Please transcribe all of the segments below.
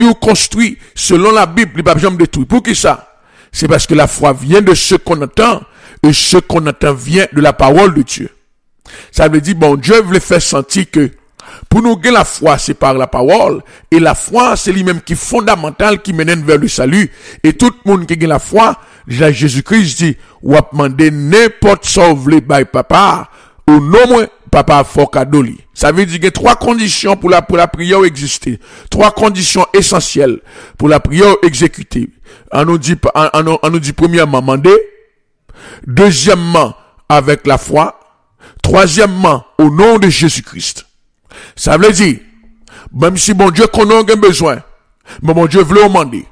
ou construit selon la Bible, il pas jamais détruit. Pour qui ça? C'est parce que la foi vient de ce qu'on entend, et ce qu'on entend vient de la parole de Dieu. Ça veut dire, bon, Dieu voulait faire sentir que, pour nous gagner la foi, c'est par la parole, et la foi, c'est lui-même qui est fondamental, qui mène vers le salut, et tout le monde qui gagne la foi, déjà Jésus-Christ dit, ou a demandé n'importe ça vous voulez by papa, ou non moins, papa fort cadeau li. Ça veut dire qu'il y a trois conditions pour la prière exister. Trois conditions essentielles pour la prière exécutée. On nous dit premièrement, demander. Deuxièmement, avec la foi. Troisièmement, au nom de Jésus-Christ. Ça veut dire, même si mon Dieu qu'on a un besoin, mais mon Dieu veut demander.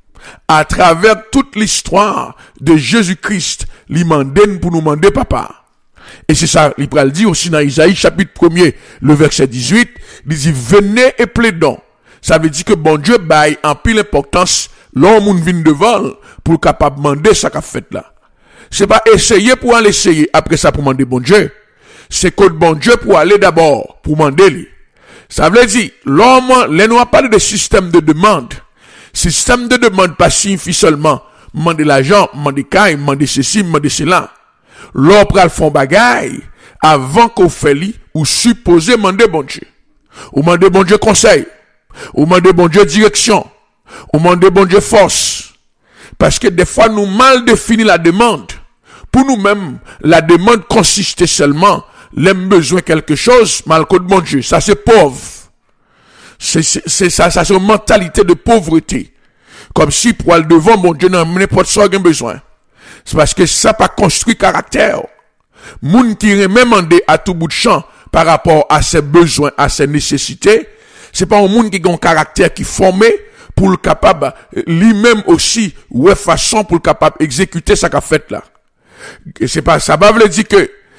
À travers toute l'histoire de Jésus-Christ, il demande pour nous demander papa. Et c'est ça, il peut le dire aussi dans Isaïe chapitre 1er, le verset 18, il dit, venez et plaidons. Ça veut dire que bon Dieu baille en pile importance, l'homme vient devant, pour capable demander ça qu'a fait là. C'est pas essayer pour aller essayer, après ça pour demander bon Dieu. C'est que bon Dieu pour aller d'abord, pour demander lui. Ça veut dire, l'homme, les nous parle de système de demande. Système de demande pas signifie seulement, demander l'argent, demander caille, demander ceci, demander cela. L'on pral font bagaille avant qu'on fait li ou supposé demander bon Dieu. Ou demander bon Dieu conseil. Ou demander bon Dieu direction. Ou demander bon Dieu force. Parce que des fois nous mal définit la demande. Pour nous-mêmes, la demande consiste seulement l'aime besoin quelque chose mal que bon Dieu. Ça c'est pauvre. C'est ça c'est une mentalité de pauvreté. Comme si pour aller devant mon Dieu n'importe quoi qu'il a besoin. C'est parce que ça pas construit caractère. Moun qui remèmande à tout bout de champ par rapport à ses besoins, à ses nécessités, c'est pas un moun qui a un caractère qui formé pour le capable, lui-même aussi, ouais, façon pour le capable exécuter ça qu'a fait là. Et c'est pas, ça va veut dire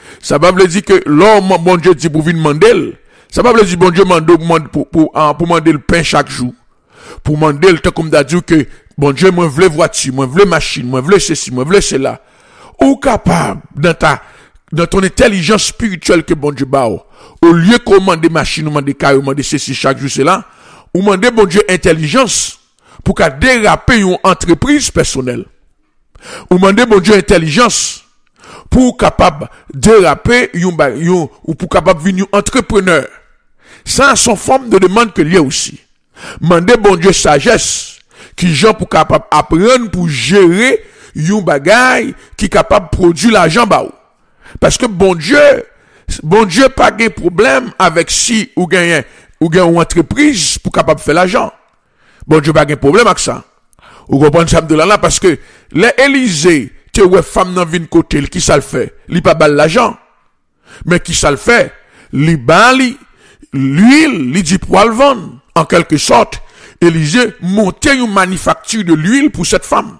que l'homme, bon Dieu dit pour venir demander, ça va veut dire bon Dieu pour demander le pain chaque jour. Pour demander le temps comme d'à dire que, bon Dieu, moi, v'lais voiture, moi, v'lais machine, moi, v'lais ceci, moi, v'lais cela. Ou capable, dans ton intelligence spirituelle que bon Dieu bat, au lieu qu'on demande des machines, ou demande des cailles, ou demande ceci chaque jour, cela, ou demande bon Dieu intelligence, pour qu'à déraper une entreprise personnelle. Ou demande bon Dieu intelligence, pour capable déraper ou pour capable venir entrepreneur. Ça, son forme de demande que lié aussi. Mandez bon Dieu sagesse, qui gens pour capable apprendre pour gérer yon bagay qui capable produire l'argent ba ou. Parce que bon Dieu pas de problème avec si ou gagne une entreprise pour capable faire l'argent. Bon Dieu pas de problème avec ça. Ou comprenez ça de là parce que les Élysée te ouais femme dans vin côté qui ça le fait, li pas bal l'argent. Mais qui ça le fait, li bali l'huile, li dit pour le vendre. En quelque sorte, Élisée montait une manufacture de l'huile pour cette femme.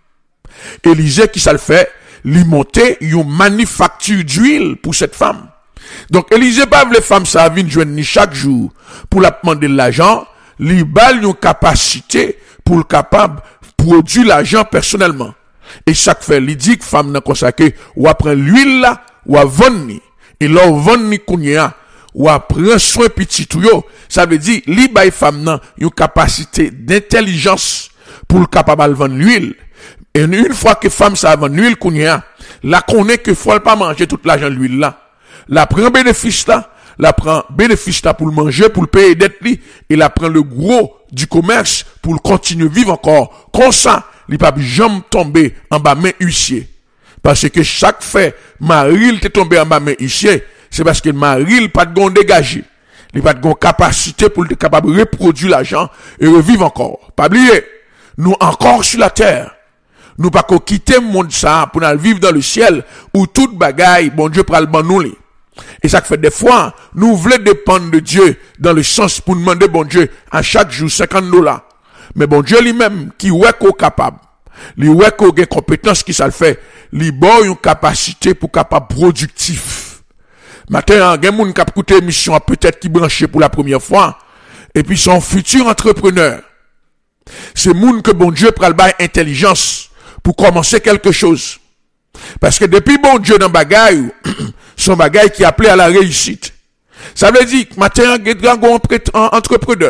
Élisée, qui ça le fait, lui montait une manufacture d'huile pour cette femme. Donc, Élisée, pas les femmes, ça vient joindre ni chaque jour pour la demander de l'argent, lui bal une capacité pour le capable produire l'argent personnellement. Et chaque fois, il dit que femme n'a consacré, ou après l'huile là, ou à vendre ni. Et là, ou vendre ni kounya, ou à prendre soin petit tout yo, ça veut dire, li bay femme nan, une capacité d'intelligence pour le capable de vendre l'huile. Et une fois que femme ça vend l'huile kounya, la connaît que faut pas manger toute l'argent de l'huile là. La prend bénéfice là, pour le manger, pour le payer dette li, et la prend le gros du commerce pour le continuer vivre encore. Comme ça, li pas jamais tomber en bas main huissier. Parce que chaque fait, Marie t'est tombé en bas main huissier, c'est parce que Marie pas de gon dégagé. Il pas de gon capacité pour être capable de reproduire l'argent et revivre encore. Pas oublier, nous encore sur la terre. Nous pas qu'on quitter le monde ça pour aller vivre dans le ciel où toute bagaille, bon Dieu pral ban nous li. Et ça fait des fois, nous voulons dépendre de Dieu dans le sens pour demander bon Dieu à chaque jour $50. Mais bon Dieu lui-même qui ouais qu'on capable. Lui ouais qu'on a compétence qui ça le fait, lui bon une capacité pour capable productif. Matin, il y a des gens qui ont écouté l'émission, peut-être qui branché pour la première fois, et puis son futur entrepreneur. C'est moun que bon Dieu pral bay intelligence pour commencer quelque chose. Parce que depuis bon Dieu dans bagaille, son bagaille qui appelé à la réussite. Ça veut dire que matin, il y a un entrepreneur.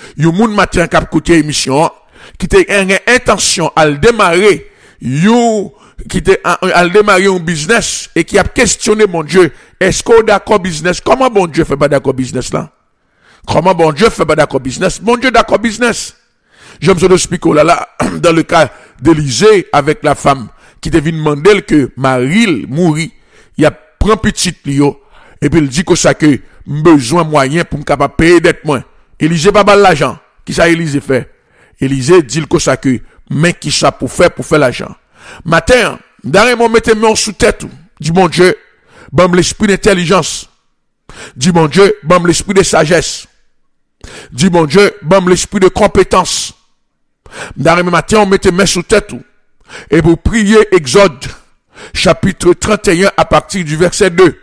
yon moun matin k'ap koute émission, qui te une intention à le démarrer, qui te à démarrer un business et qui a questionné mon Dieu, est-ce qu'on d'accord business? Comment bon Dieu fait pas d'accord business là? Comment bon Dieu fait pas d'accord business? Bon Dieu d'accord business. Je me suis expliqué là, dans le cas d'Élisée avec la femme qui te vient demander que Marie mourit, il a prend petite lio et puis il dit que ça que besoin moyen pour me capable payer dette moins. Élisée pas mal l'argent. Qui ça Élisée fait? Élisée dit que ça que mais qui ça pour faire l'argent. Matin, dans mon mettez mon sous tête, dit mon Dieu, bam l'esprit d'intelligence. Dit mon Dieu, bam l'esprit de sagesse. Dit mon Dieu, bam l'esprit de compétence. Dans le matin, on mettait main sous tête et pour prier Exode chapitre 31 à partir du verset 2.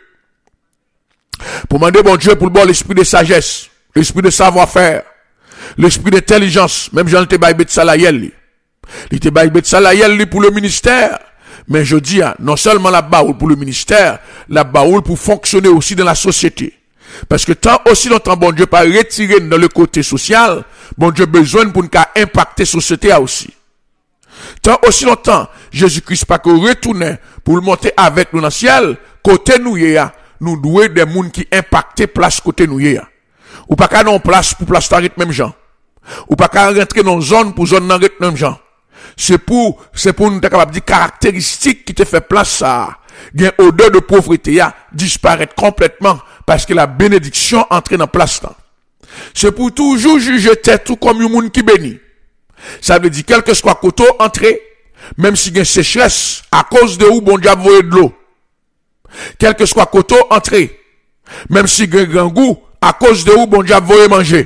Pour demander bon Dieu pour le bon l'esprit de sagesse, l'esprit de savoir-faire, l'esprit d'intelligence, même Jean te baïbet salayel. Il te baïbet salayel pour le ministère, mais je dis non seulement la baoule pour le ministère, la baoule pour fonctionner aussi dans la société. Parce que tant aussi longtemps bon Dieu pas retiré dans le côté social, bon Dieu besoin pour nous impacter la société aussi. Tant aussi longtemps Jésus-Christ pas que retourner pour le monter avec nous dans le ciel, côté nous nous doué des monde qui impacter place côté nous ou pas qu'à non place pour place t'arrête même gens ou pas qu'à rentrer dans zone pour zone n'arrête même gens c'est pour nous capable dire caractéristiques qui te fait place ça gain odeur de pauvreté disparaître complètement parce que la bénédiction entre dans place là c'est pour toujours juger tête tout comme un monde qui bénit ça veut dire quel que soit côté entrer même si gain sécheresse à cause de où bon Dieu a envoyé de l'eau quel que soit côté entrée, même si grand goût, à cause de où bon Dieu voyez manger.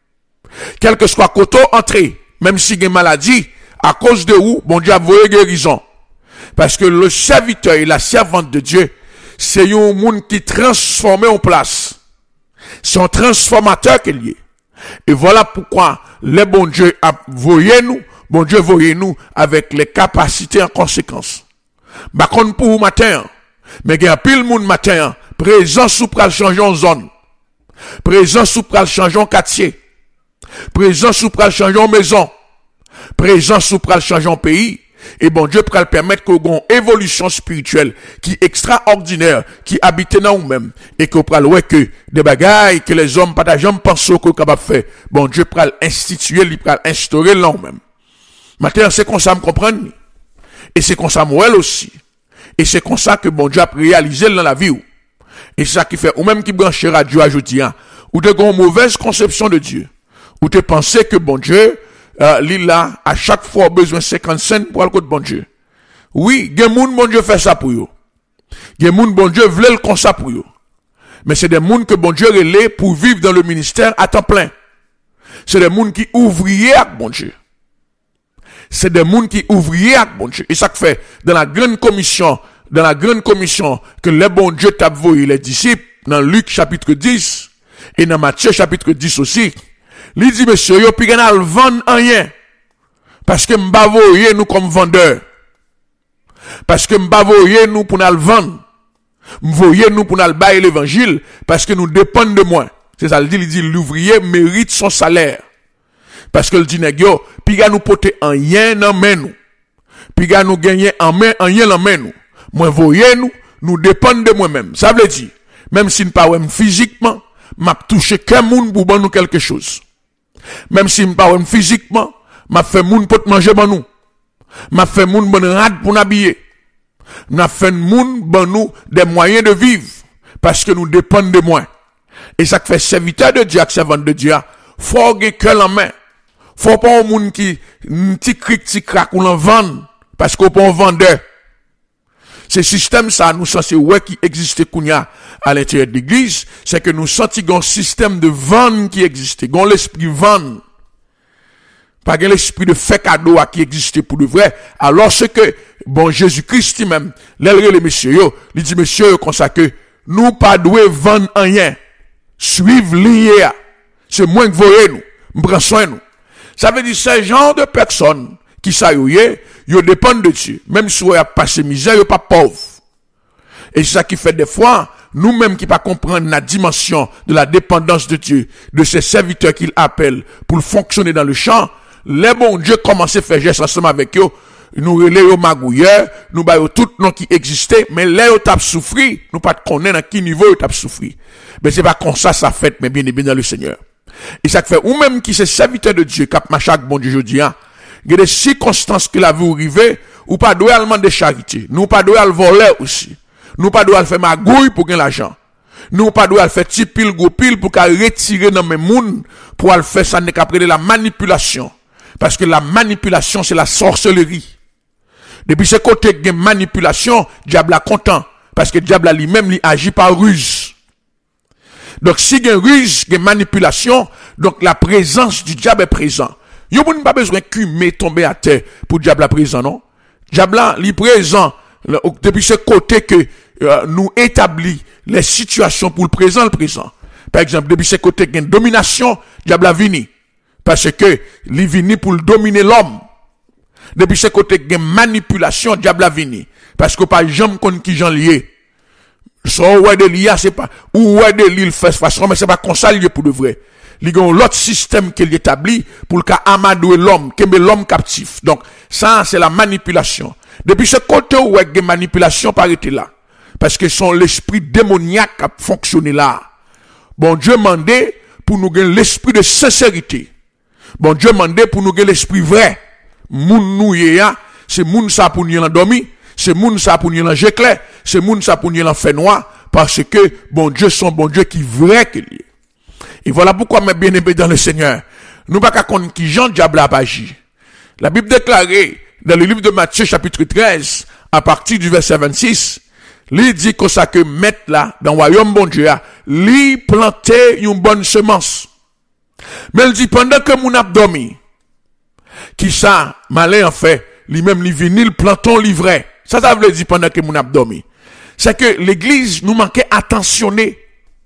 Quel que soit côté entrée, même si une maladie, à cause de où bon Dieu voyez guérison. Parce que le serviteur et la servante de Dieu, c'est un monde qui transforme en place. C'est un transformateur qu'il y est. Et voilà pourquoi le bon Dieu a voyé nous, bon Dieu voyez nous avec les capacités en conséquence. Par contre pour vous matin, mais il y a pile monde matin, présent sous pral changer en zone. Présent sous pral changer en quartier. Présent sous pral changer en maison. Présent sous pral changer en pays. Et bon Dieu pral permettre qu'on ait une évolution spirituelle qui est extraordinaire, qui habite dans nous-mêmes. Et qu'on pral ouais que des bagailles que les hommes pas jamais pensent qu'on capable faire. Bon Dieu pral instituer, il pral instaurer là nous-mêmes. Maintenant, c'est comme ça me comprendre. Et c'est comme ça moi aussi. Et c'est comme ça que bon Dieu a réalisé dans la vie. Et c'est ça qui fait, ou même qui branche radio aujourd'hui, ou de une mauvaise conception de Dieu. Ou te penser que bon Dieu, il a à chaque fois besoin de 50 cents pour aller contre bon Dieu. Oui, il y a des gens bon Dieu fait ça pour eux. Il y a des gens bon Dieu veut le comme ça pour eux. Mais c'est des gens que bon Dieu relève pour vivre dans le ministère à temps plein. C'est des gens qui ouvriers avec bon Dieu. C'est des gens qui ouvriers avec bon Dieu. Et ça fait, dans la grande commission que le bon Dieu t'a envoyé les disciples, dans Luc chapitre 10, et dans Matthieu chapitre 10 aussi, il dit, monsieur, yo, puis gana le vendre rien. Parce que m'ba voyer nous comme vendeurs. Parce que m'ba voyer nous pour nous le vendre. M'voyer nous pour nous le bailler l'évangile, parce que nous dépendons de moi. C'est ça, il dit, l'ouvrier mérite son salaire. Parce que le dit, yo, puis nous porter en yen en main nous. Puis nous gagner en main, en yen en main nous. Moi, voyez nous dépendons de moi-même. Ça veut dire, même si nous pas physiquement, m'a touché qu'un monde pour ban nous quelque chose. Même si nous pas physiquement, m'a fait monde pour manger ban nous. M'a fait monde bon rad pour n'habiller. M'a fait monde ban nous des moyens de vivre. Parce que nous dépendons de moi. Et ça fait serviteur de Dieu, servante de Dieu, faut que cœur en main. Faut pas un monde qui, petit cric, petit crack, ou l'en vend. Parce qu'on peut en vendre. Ce système, ça, nous sensons, ouais, qui existe, à l'intérieur de l'église, c'est que nous sentons un système de vente qui existe. Gon l'esprit vente. Pas l'esprit de fait cadeau qui existe pour de vrai. Alors, c'est que, bon, Jésus-Christ, même, les messieurs, il dit, messieurs, comme ça que, nous pas doué vendre rien. Suivre l'IA. C'est moins que voyez nous. M'prend soin nous. Ça veut dire, ce genre de personnes qui s'ayouyent, ils dépendent de Dieu. Même si ils ont passé misère, ils sont pas pauvres. Et c'est ça qui fait des fois, nous-mêmes qui pas comprendre la dimension de la dépendance de Dieu, de ses serviteurs qu'il appelle pour fonctionner dans le champ, les bons Dieu commencent à faire geste ensemble avec eux, nous relais au magouilleur, nous baillons tout nom qui existait, mais là ils t'a souffri, nous pas connaître à qui niveau ils t'a souffri. Mais c'est pas comme ça fait, mais bien et bien dans le Seigneur. Et ça fait, ou même qui c'est serviteur de Dieu, cap machaque bon Dieu jodi hein, il y a des circonstances que la vie arrive, ou pas doit demander charité, nous pas doit le voler aussi. Nous pas doit faire magouille pour gagner l'argent. Nous pas doit faire petit pile gros pile pour qu'à retirer dans mes moun pour aller faire ça n'est qu'après de la manipulation. Parce que la manipulation c'est la sorcellerie. Depuis ce côté de manipulation, diable a content parce que diable lui-même il agit par ruse. Donc si il y a ruse, il y a manipulation, donc la présence du diable est présent. Yo n'a pas besoin de tomber à terre pour diable à présent non. Diable il est présent depuis ce côté que nous établit les situations pour le présent. Par exemple, depuis ce côté qu'il y a une domination, diable a vini. Parce que, il vini pour dominer l'homme. Depuis ce côté qu'il y a une manipulation, diable a vini. Parce que pas jamais qu'on qui j'en lié. So, ouais de l'IA, c'est pas, ou ouais de l'île fait façon, mais c'est pas comme ça lié pour de vrai. Il y a l'autre système qu'il établit pour le cas amadouer l'homme, qui met l'homme captif. Donc, ça, c'est la manipulation. Depuis ce côté où il y a manipulation, par été là. Parce que son l'esprit démoniaque a fonctionné là. Bon Dieu mandé pour nous gagner l'esprit de sincérité. Bon Dieu mandé pour nous gagner l'esprit vrai. Moun nou ya, c'est moun ça pour nous l'endormi, c'est moun ça pour nous l'engécler, c'est moun ça pour nous l'enfer noir, parce que bon Dieu son bon Dieu qui vrai qu'il est. Et voilà pourquoi mes bien-aimés dans le Seigneur, nous pas qu'à connaître qui Jean diable a agi. La Bible déclare dans le livre de Matthieu chapitre 13, à partir du verset 26, il dit que ça que mettre là, dans le royaume bon Dieu, lui planter une bonne semence. Mais il dit, pendant que mon abdomen, qui ça, malin en fait, lui-même, lui vini, le planton livret. Ça veut dire pendant que mon abdomen. C'est que l'église nous manquait attentionner.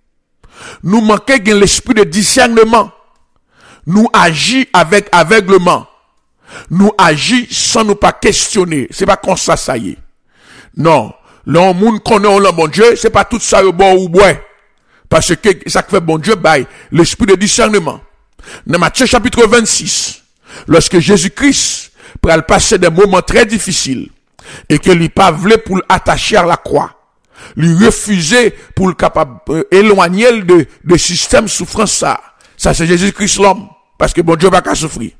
Nous manquait l'esprit de discernement. Nous agit avec aveuglement. Nous agit sans nous pas questionner. C'est pas comme ça y est. Non. L'on moun connaît le bon Dieu, c'est pas tout ça au bon ou bois. Parce que ça fait bon Dieu, bail, l'esprit de discernement. Dans Matthieu chapitre 26, lorsque Jésus-Christ pral passer des moments très difficiles, et que lui pas voulait pour l'attacher à la croix, lui refuser pour le capable éloigner de système souffrance ça. Ça c'est Jésus-Christ l'homme. Parce que bon Dieu va qu'à souffrir.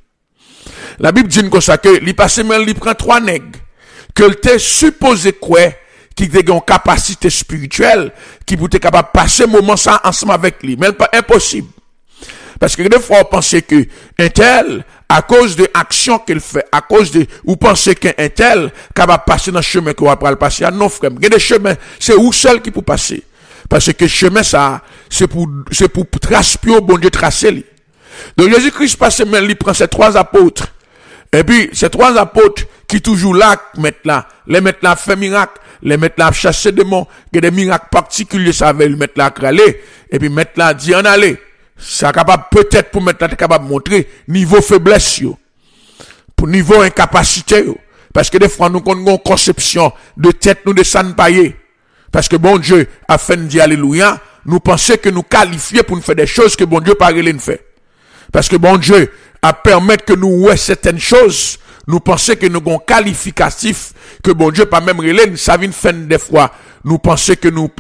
La Bible dit comme ça que lui passe même lui prend 3 nègres que le t'est supposé quoi qui a une capacité spirituelle qui peut être capable de passer moment ça ensemble avec lui, mais pas impossible. Parce que des fois on pense que un tel à cause de action qu'il fait, à cause de ou pensez qu'un tel capable de passer dans le chemin qu'on va pas le passer. Ah non frère, il y a des chemins, c'est où seul qui peut passer. Parce que chemin ça c'est pour tracer bon Dieu tracer lui. Donc Jésus-Christ passe même il prend ces 3 apôtres. Et puis ces 3 apôtres qui toujours là maintenant, les mettent là fait miracle, les mettre là chasser démons, il y a des miracles particuliers ça veut le mettre là craler et puis mettre là dire en aller. Ça capable peut-être pour mettre là capable montrer niveau faiblesse yo. Pour niveau incapacité yo. Parce que des fois nous avons une conception de tête nous de ça ne payer. Parce que bon Dieu a fait nous dire alléluia, nous pensons que nous qualifions pour nous faire des choses que bon Dieu pas relé nous fait. Parce que bon Dieu a permettre que nous ouais certaines choses, nous pensons que nous avons qualificatif que bon Dieu pas même relé, ça vient faire des fois. Nous pensons que nous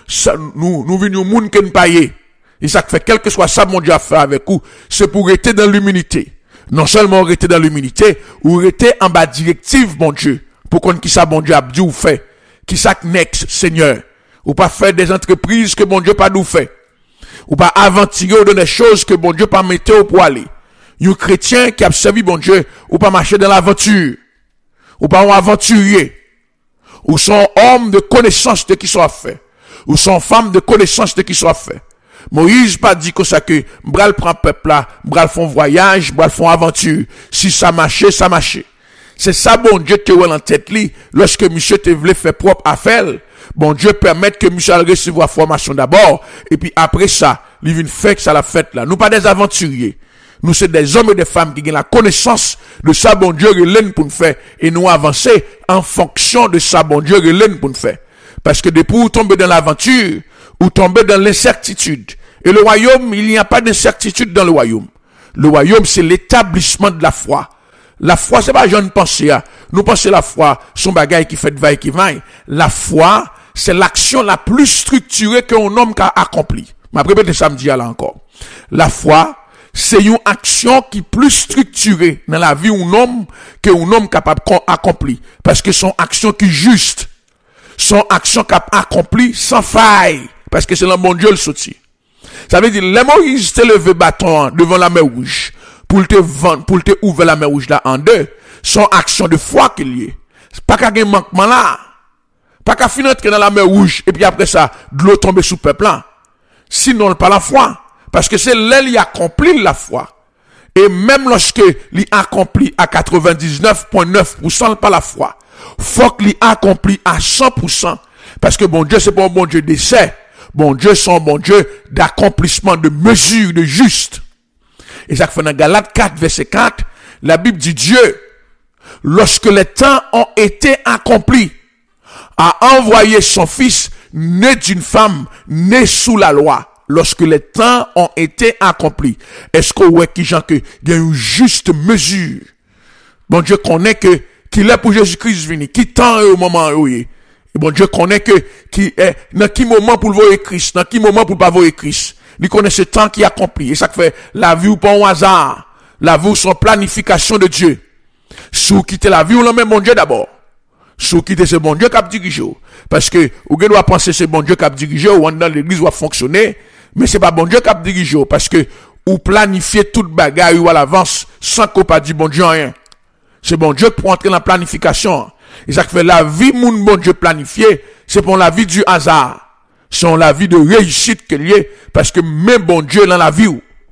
venons monde que nous payer. Et ça fait quel que soit ça mon Dieu a fait avec vous, c'est pour rester dans l'humilité. Non seulement rester dans l'humilité, ou rester en bas directive bon Dieu. Pour qu'on qui ça bon Dieu a dit ou fait. Qui ça next Seigneur. Ou pas faire des entreprises que bon Dieu pas nous fait. Ou pas aventurer dans des choses que bon Dieu pas mettre au pour aller. Un chrétien qui a servi bon Dieu, ou pas marcher dans l'aventure. Ou pas un aventurier. Ou sont hommes de connaissance de qui soit fait. Ou sont femmes de connaissance de qui soit fait. Moïse pas dit que ça que m'bral prend peuple là, m'bral font voyage, m'bral font aventure. Si ça marchait, ça marchait. C'est ça bon Dieu te voit en tête li lorsque monsieur te voulait faire propre affaire. Bon Dieu permet que monsieur recevoir formation d'abord et puis après ça, il vient faire que ça la fête là. Nous pas des aventuriers. Nous c'est des hommes et des femmes qui ont la connaissance de ça bon Dieu relève pour nous faire et nous avancer en fonction de ça bon Dieu relève pour nous faire. Parce que depuis vous tombez dans l'aventure, vous tombez dans l'incertitude. Et le royaume, il n'y a pas d'incertitude dans le royaume. Le royaume, c'est l'établissement de la foi. La foi, c'est pas jeune pensée. Nous pensons la foi, son bagage qui fait va et qui va. La foi, c'est l'action la plus structurée qu'un homme a accompli. Je vais répéter samedi là encore. La foi, c'est une action qui est plus structurée dans la vie d'un homme qu'un homme capable d'accomplir. Parce que son action qui est juste. Son action qui a accompli sans faille. Parce que c'est le bon Dieu le sorti. Ça veut dire, les Moïse te levé bâton devant la mer rouge. Pour te vendre, pour te ouvrir la mer rouge là en deux. Son action de foi qu'il y est. Pas qu'à un manquement là. Pas qu'à finir dans la mer rouge. Et puis après ça, de l'eau tombe sous peuple là. Sinon, pas la foi. Parce que c'est là qu'il accomplit la foi. Et même lorsque il accomplit à 99,9%, pas la foi. Faut qu'il accomplit à 100%. Parce que bon Dieu, c'est pas un bon Dieu d'essai. Bon Dieu, c'est un bon Dieu d'accomplissement, de mesure, de juste. Et ça fait dans Galates 4, verset 4, la Bible dit Dieu, lorsque les temps ont été accomplis, a envoyé son fils, né d'une femme, né sous la loi. Lorsque les temps ont été accomplis. Est-ce que ouais, qui gens que il y a une juste mesure? Bon Dieu connaît que, qu'il est pour Jésus-Christ venu, qui temps au moment où il est. Et bon Dieu connaît que, qui est, dans qui moment pour voir Christ, dans qui moment pour pas voir Christ. Il connaît ce temps qui est accompli. Et ça fait la vie ou pas un hasard. La vie ou son planification de Dieu. Si vous quittez la vie ou le même bon Dieu d'abord. Si vous quittez ce bon Dieu qui a dirigé. Parce que, vous devez penser ce bon Dieu qui a dirigé, ou dans l'église va fonctionner. Mais c'est pas bon Dieu qui a dirigé. Parce que, vous planifiez toute bagaille ou à l'avance, sans qu'on pas dit bon Dieu rien. C'est bon Dieu pour entrer dans la planification. Et ça fait la vie, mon bon Dieu planifié, c'est pour la vie du hasard. C'est la vie de réussite qu'il y a, parce que même bon Dieu dans la vie.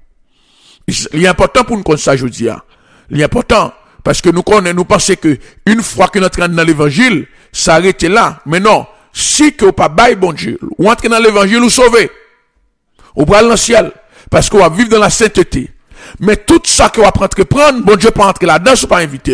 Il est important pour nous qu'on sache aujourd'hui. Il est important, parce que nous pensons que une fois que nous entrons dans l'évangile, ça arrête là. Mais non, si que vous pas bail bon Dieu, ou entrer dans l'évangile, ou sauver. Ou prendre dans le ciel, parce qu'on va vivre dans la sainteté. Mais tout ça que vous va entreprendre, bon Dieu pas entrer là-dedans, ou pas inviter.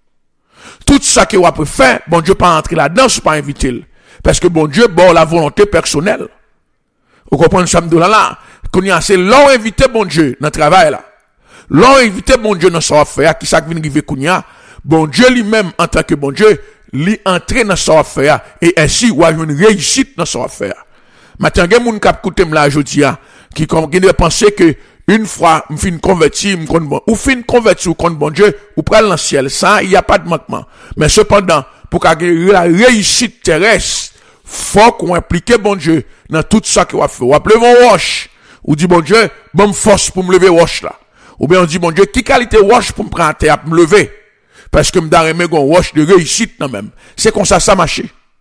Tout ça que vous va faire, bon Dieu pas entrer là-dedans, ou pas inviter. Parce que bon Dieu, bon, la volonté personnelle. Vous comprenez ça, là? Qu'on y a, c'est l'on invité bon Dieu dans le travail, là. L'on invité bon Dieu dans son affaire, qui ça qui vient arriver qu'on y a. Bon Dieu lui-même, en tant que bon Dieu, lui entrer dans son affaire, et ainsi, ou a une réussite dans son affaire. Maintenant, il y a des gens qui écoutent là, aujourd'hui, qui penser que, une fois, me fin converti, ou fin converti, ou contre bon Dieu, ou prendre dans le ciel. Ça, il n'y a pas de manquement. Mais cependant, pour qu'il la réussite terrestre, faut qu'on implique bon Dieu dans tout ça qu'on va faire. Ou appelez mon wash. Ou dit bon Dieu, bonne force pour me lever wash là. Ou bien on dit bon Dieu, qui qualité wash pour me prendre à me lever? Parce que me dans remet gon wash de réussite non même. C'est comme ça marche.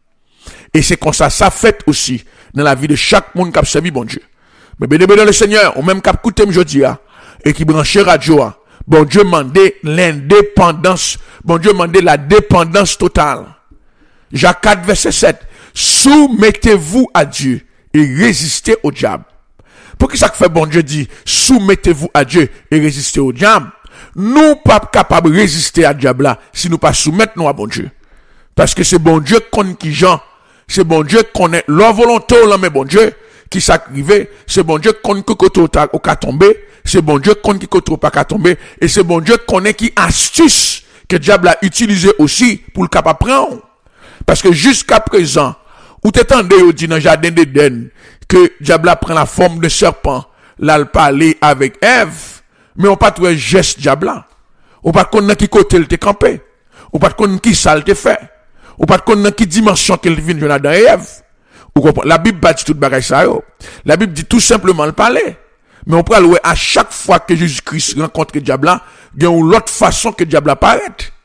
Et c'est comme ça fait aussi dans la vie de chaque monde qui a servi bon Dieu. Mais bien dans le Seigneur, ou même qui a écouté aujourd'hui, et qui branche radio, bon Dieu mandait l'indépendance. Bon Dieu mandait la dépendance totale. Jacques 4, verset 7. Soumettez-vous à Dieu et résistez au diable. Pour qui ça fait bon Dieu dit, soumettez-vous à Dieu et résistez au diable? Nous pas capables de résister à diable là, si nous pas soumettre nous à bon Dieu. Parce que c'est bon Dieu qu'on qui Jean. C'est bon Dieu qu'on est leur volonté ou mais bon Dieu qui s'arrive. C'est bon Dieu qu'on que au cas tomber. C'est bon Dieu qu'on qui côté pas qu'à tomber. Et c'est bon Dieu qu'on est qui astuce que diable a utilisé aussi pour le capable prendre. Parce que jusqu'à présent, où t'étendais au dit dans le jardin d'Éden, que diable prend la forme de serpent, là, le parler avec Ève, mais on pas trouvé geste diable là. On pas connaître qui côté il te campé. On pas connaître qui ça te fait. On pas connaître qui dimension qu'il vient de Adam et Ève. Vous comprenez? La Bible pas dit tout bagage ça yo. La Bible dit tout simplement le parler. Mais on peut aller à chaque fois que Jésus-Christ rencontre le diable là, il y a une autre façon que le diable apparaît.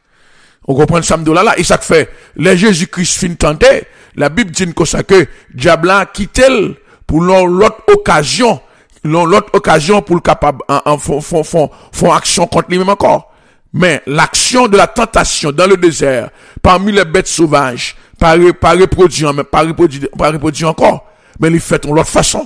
On comprend ça là et ça fait les Jésus-Christ fin tenté, la Bible dit comme ça que diable a quitté pour l'autre occasion pour le capable font action contre lui-même encore. Mais l'action de la tentation dans le désert parmi les bêtes sauvages pas reproduire encore, mais il fait de l'autre façon.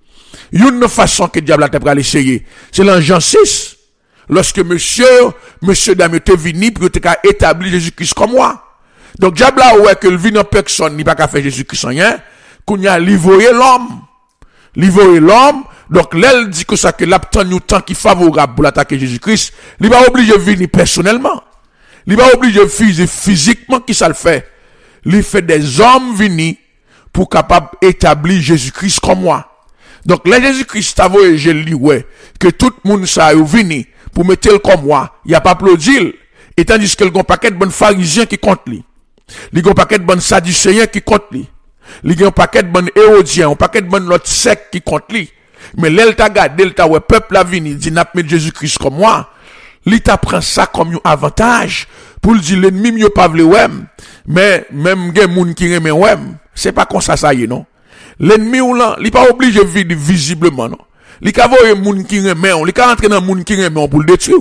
Une façon que le diable a pas essayer, c'est dans Jean 6. Lorsque monsieur dame était venu pour établir Jésus-Christ comme moi. Donc, diable là, ouais, que le vin en personne, n'est pas qu'à faire Jésus-Christ rien, qu'on y a livré l'homme. Livré l'homme. Donc, l'elle dit que ça, que l'abtend nous temps qui est favorable pour l'attaquer Jésus-Christ, il n'est pas obligé de venir personnellement. Il n'est pas obligé de physiquement qui ça le fait. Il fait des hommes venir pour capable établir Jésus-Christ comme moi. Donc, là, Jésus-Christ a voyé, je lis, ouais, que tout le monde ça a venu pour mettre le comme moi. Il n'y a pas applaudi. Et tandis que le bon paquet de bons pharisiens qui compte lui. Il y a un paquet de bons sadducéens qui compte lui. Il y a un paquet de bons hérodiens, un paquet de bons l'autre secte qui compte lui. Mais l'elle t'a gardé, l'elle t'a ouais, peuple a venu, dit n'a pas Jésus-Christ comme moi. L'État prend ça comme un avantage pour le dire l'ennemi mieux pas vle ouais, mais même gen moun qui remet ouais, c'est pas comme ça y est non. L'ennemi ou là, il pas obligé de vivre visiblement non. Il ka voye moun qui remet, il ka entrer dans moun qui remet pour le détruire.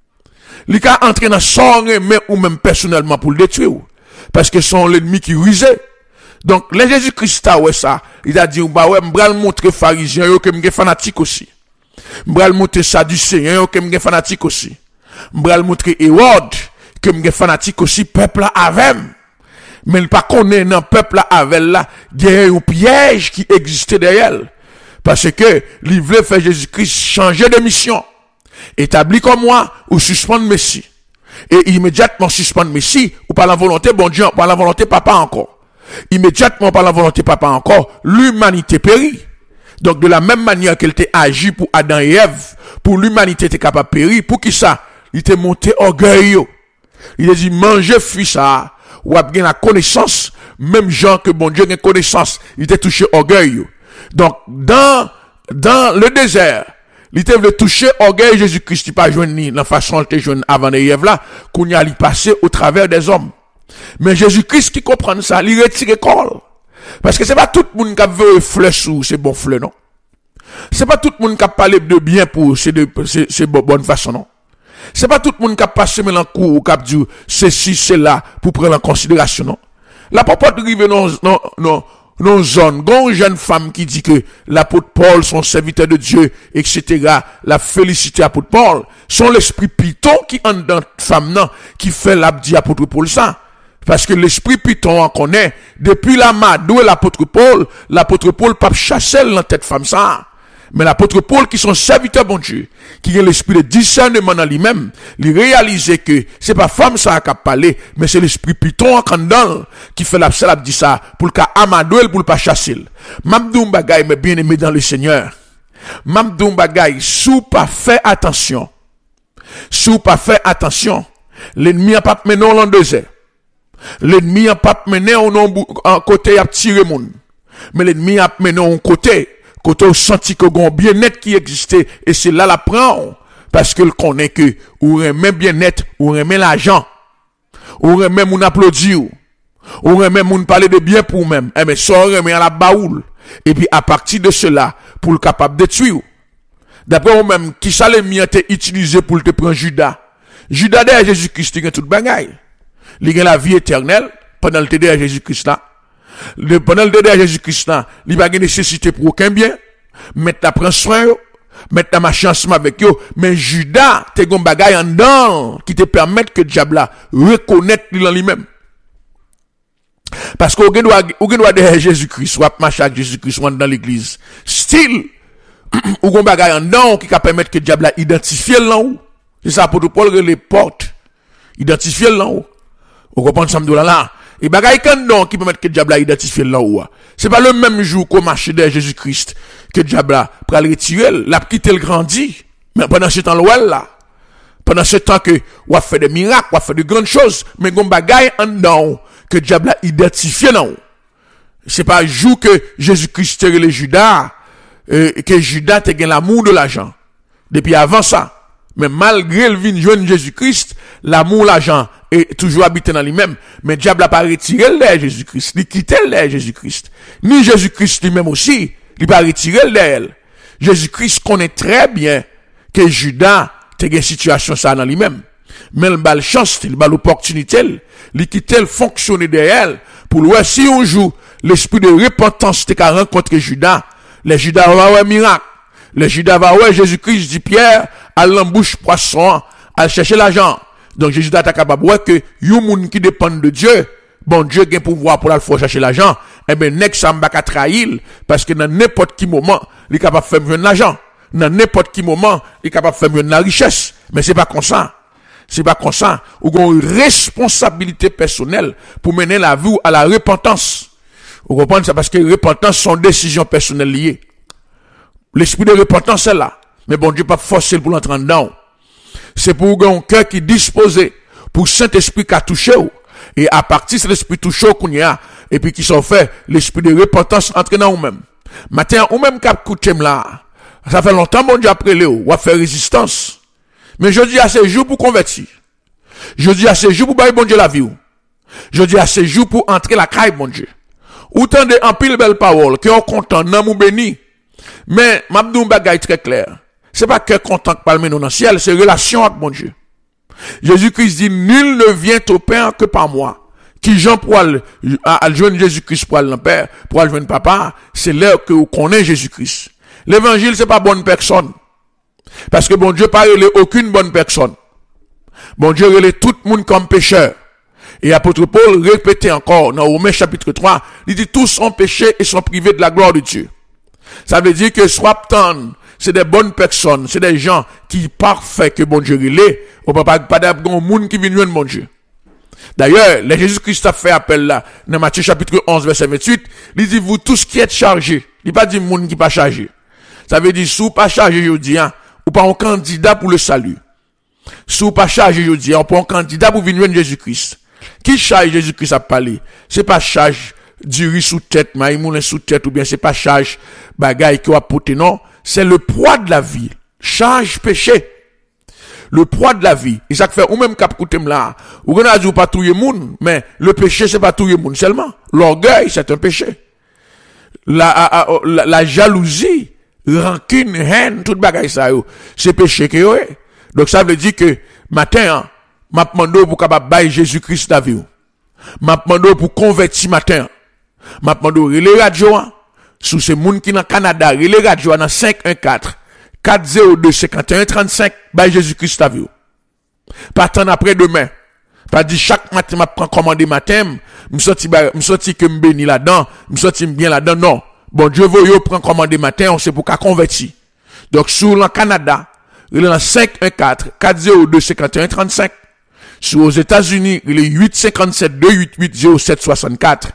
Il ka entrer dans son remet ou même personnellement pour le détruire parce que son l'ennemi qui rusé. Donc le Jésus-Christ a ouais ça, il a dit bah ouais, m'bral montrer pharisien yo que m'gè fanatique aussi. M'bral montrer sadducéen yo que m'gè fanatique aussi. M'bral montrer Hérode que m'gè fanatique aussi peuple là avec. Mais il pas connaît dans peuple là avec là, il y a un piège qui existait derrière. Parce que il voulait faire Jésus-Christ changer de mission. Établi comme moi ou suspendre Messie. Et immédiatement suspendre Messie ou par la volonté bon Dieu, par la volonté papa encore. Immédiatement par la volonté papa encore, l'humanité périt. Donc de la même manière qu'elle était agi pour Adam et Ève, pour l'humanité était capable de périr, pour qui ça? Il était monté orgueil. Il a dit mangez fruit ça, ou a bien la connaissance, même gens que bon Dieu a connaissance, il était touché orgueil. Donc dans le désert, il était voulu toucher orgueil Jésus-Christ, il pas joindre ni la façon de joindre avant et Ève là, qu'on y a passé au travers des hommes. Mais Jésus-Christ qui comprend ça, il retire col. Parce que c'est pas tout le monde qui veut fleur sous ces bons fleurs, non. C'est pas tout le monde qui parle de bien pour ces bonnes façons, non. C'est pas tout le monde qui passe mélancolie ou qui dit ceci, cela pour prendre en considération, non. La papa arrive non zone, gon jeune femme qui dit que l'apôtre Paul, son serviteur de Dieu, etc., la félicité apôtre Paul, sont l'esprit piton qui en dans femme, non, qui fait l'abdi apôtre Paul ça. Parce que l'esprit piton en connaît, depuis la madou et l'apôtre Paul pas chasser dans tête femme ça. Mais l'apôtre Paul qui sont serviteurs bon Dieu, qui a l'esprit de discernement dans lui-même, il réalise que c'est pas femme ça qui a parlé, mais c'est l'esprit piton en condamne qui fait la dit ça pour le amadouel pour le pas chasser. Mamdou bagay mais bien aimé dans le Seigneur. Mamdou bagay sous pas fait attention. Sous pas fait attention, l'ennemi a pas mené en désert. L'ennemi a pas mené en côté à tirer moun. Mais l'ennemi a mené en côté au senti que gon bien-être qui existait et c'est là la prend parce que le connaît que ou remet bien-être ou remet l'argent ou remet moun applaudir ou remet moun parler de bien pour même mais ça remet à la baoule et puis à partir de cela pour le capable de tuer d'après vous même qui ça l'ennemi a été utilisé pour te prendre Judas derrière Jésus-Christ il a tout bagaille il a la vie éternelle pendant le derrière Jésus-Christ là. Pendant le derrière Jésus-Christ là, il va pas nécessité pour aucun bien. Mettre la prendre soin, mettre la marcher ensemble avec eux. Mais Judas, t'es gon bagay en dedans qui te permettent que diable reconnaître lui-même. Parce qu'on doit derrière Jésus-Christ, ou marcher avec Jésus-Christ, ou dans l'église. Style, ou gon bagay en dedans qui va permettre que diable identifier là où. C'est ça pour Paul les portes. Identifier là où. Vous comprenez ça là? Et bagay kandon qui permet que diable identifier là où. C'est pas le même jour qu'on marche derrière Jésus-Christ que diable pour le retirer, l'a quitter le grandi. Mais pendant ce temps là, pendant ce temps que on a fait des miracles, on a fait de grandes choses, mais gon bagay en dedans que diable identifié là où. C'est pas jour que Jésus-Christ était le Judas que Judas te gagne l'amour de l'argent. Depuis avant ça. Mais malgré le vin jeune Jésus-Christ, l'amour, l'argent est toujours habité dans lui-même. Mais le diable n'a pas retiré l'air Jésus-Christ. Il quitté l'air Jésus-Christ. Ni Jésus-Christ lui-même aussi, il n'a pas retiré l'air. Jésus-Christ connaît très bien que Judas a une situation ça dans lui-même. Mais il a la chance, il a l'opportunité, il quitte le fonctionner derrière pour le si un jour, l'esprit de repentance te qu'a rencontré Judas, les Judas va avoir un miracle. Le Judas va ouais Jésus-Christ dit Pierre à l'embouche poisson à chercher l'argent. Donc Jésus est capable ouais que yon moun qui dépend de Dieu bon Dieu a pouvoir pour la faire chercher l'argent, eh ben, nèg ça m'a pas trahir, parce que dans n'importe qui moment, il est capable de faire venir l'argent. Dans n'importe qui moment, il est capable de faire venir la richesse. Mais c'est pas comme ça. C'est pas comme ça. Ou une responsabilité personnelle pour mener la vie à la repentance. Vous comprenez ça? Parce que repentance sont décisions personnelles liées. L'esprit de repentance est là. Mais bon Dieu pas forcer pour l'entrer dedans. C'est pour un cœur qui est disposé pour Saint-Esprit qui a touché. Et à partir de cet esprit touché qu'on y a, et puis qui sont fait, l'esprit de repentance entre dans nous-mêmes. Matin, ou même cap coutem là. Ça fait longtemps, bon Dieu après Léo, ou a fait résistance. Mais je dis à ces jours pour convertir. Je dis à ces jours pour bailler bon Dieu la vie. Je dis à ces jours pour entrer la caille, bon Dieu. Ou tant de en pile belle parole, que on content, nan mou béni. Mais, m'abdou bagay très clair. C'est pas que content que parler nous dans le ciel, c'est relation avec mon Dieu. Jésus-Christ dit, nul ne vient au Père que par moi. Qui Jean pour aller joindre Jésus-Christ pour aller dans le Père, pour aller joindre Papa, c'est l'heure que vous connaissez Jésus-Christ. L'évangile, c'est pas bonne personne. Parce que bon Dieu pas relé aucune bonne personne. Bon Dieu relé tout le monde comme pécheur. Et apôtre Paul répétait encore dans Romains chapitre 3, il dit tous ont péché et sont privés de la gloire de Dieu. Ça veut dire que soit tant, c'est des bonnes personnes, c'est des gens qui parfaits que bon Dieu relé, on peut pas d'un monde qui vient joindre mon Dieu. D'ailleurs, le Jésus-Christ a fait appel là, dans Matthieu chapitre 11 verset 28, il dit vous tous qui êtes chargés, il pas dit monde qui pas chargé. Ça veut dire, si vous pas chargé, je dis, ou pas un candidat pour le salut. Si vous pas chargé, je dis, ou pas un candidat pour venir Jésus-Christ. Qui charge Jésus-Christ à parler? C'est pas charge du riz sous tête, maïmoulin sous tête, ou bien c'est pas charge bagaille qui va porter, non. C'est le poids de la vie. Charge péché. Le poids de la vie. Et ça fait, ou même cap coutem là, ou qu'on a dit ou pas touyer moun, mais le péché c'est pas touyer moun seulement. L'orgueil, c'est un péché. La jalousie, rancune, haine, tout bagay ça yo, c'est péché que yo est. Donc ça veut dire que matin, m'a demandé pour capable bailler Jésus-Christ la vie. M'a demandé pour convertir matin. M'a demandé les radio sous ces moun qui dans Canada, les radio dans 514 402 51 35 bailler Jésus-Christ la vie. Pas tant après demain. Pas dit chaque matin m'a prend commander matin, me sorti que me béni là-dedans, me sorti bien là-dedans non. Bon Dieu veut yo prend commande matin, on sait pour qu'à convertir. Donc sur le Canada, il est dans 514 402 51 35. Sur aux États-Unis, il est 857 288 07 64.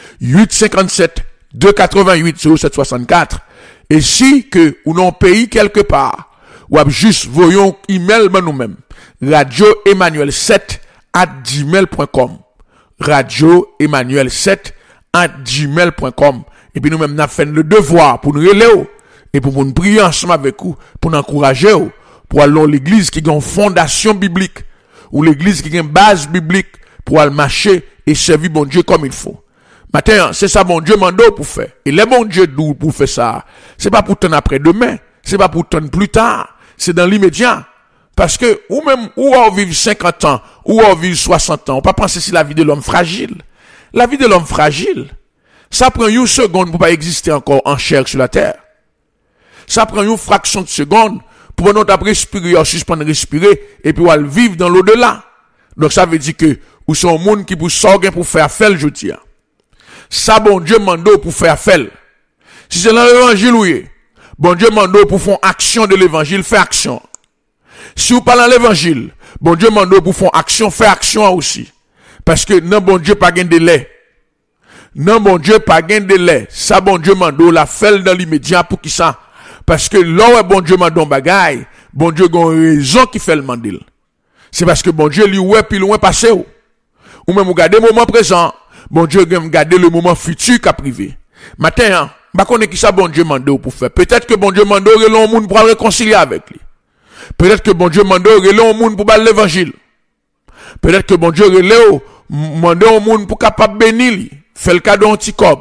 857 288 07 64. Et si que ou non pays quelque part, ou juste voyons email nous-mêmes. Radio Emmanuel 7 @gmail.com. Radio Emmanuel 7 @gmail.com. Et puis nous-mêmes, nous avons fait le devoir pour nous relayer et pour nous prier ensemble avec vous, pour nous encourager, pour aller dans l'église qui a une fondation biblique, ou l'église qui a une base biblique, pour aller marcher et servir bon Dieu comme il faut. Maintenant, c'est ça bon Dieu mande pour faire. Et le bon Dieu d'où pour faire ça, c'est pas pour ton après-demain, c'est pas pour ton plus tard, c'est dans l'immédiat. Parce que, ou même, ou on vit 50 ans, ou on vit 60 ans, on pas penser si la vie de l'homme fragile. La vie de l'homme fragile, ça prend une seconde pour pas exister encore en chair sur la terre. Ça prend une fraction de seconde pour nous respirer, suspendre respirer, et puis on vivre dans l'au-delà. Donc ça veut dire que, ou sont un monde qui pour sortir pour faire faire, je dis. Ça, bon Dieu mande pour faire faire. Si c'est dans l'évangile, oui. Bon Dieu mande pour faire action de l'évangile, faire action. Si vous parlez de l'évangile, bon Dieu mande pour faire action, faire action aussi. Parce que non, bon Dieu pas gain de délai. Non, bon Dieu pas gain de délai. Ça, bon Dieu mande la fait dans l'immédiat pour qui ça? Parce que là où bon Dieu mande un bagaille, bon Dieu a une raison qui fait le mandil. C'est parce que bon Dieu lui ouais puis loin passé ou même regarder le moment présent, bon Dieu aime garder le moment futur qu'a privé. Matin, bah connaît qui ça bon Dieu mande pour faire. Peut-être que bon Dieu mande relon monde pour réconcilier avec lui. Peut-être que bon Dieu mande relon monde pour parler l'évangile. Peut-être que bon Dieu mande au monde pour capable bénir lui, faire le cadeau anticob.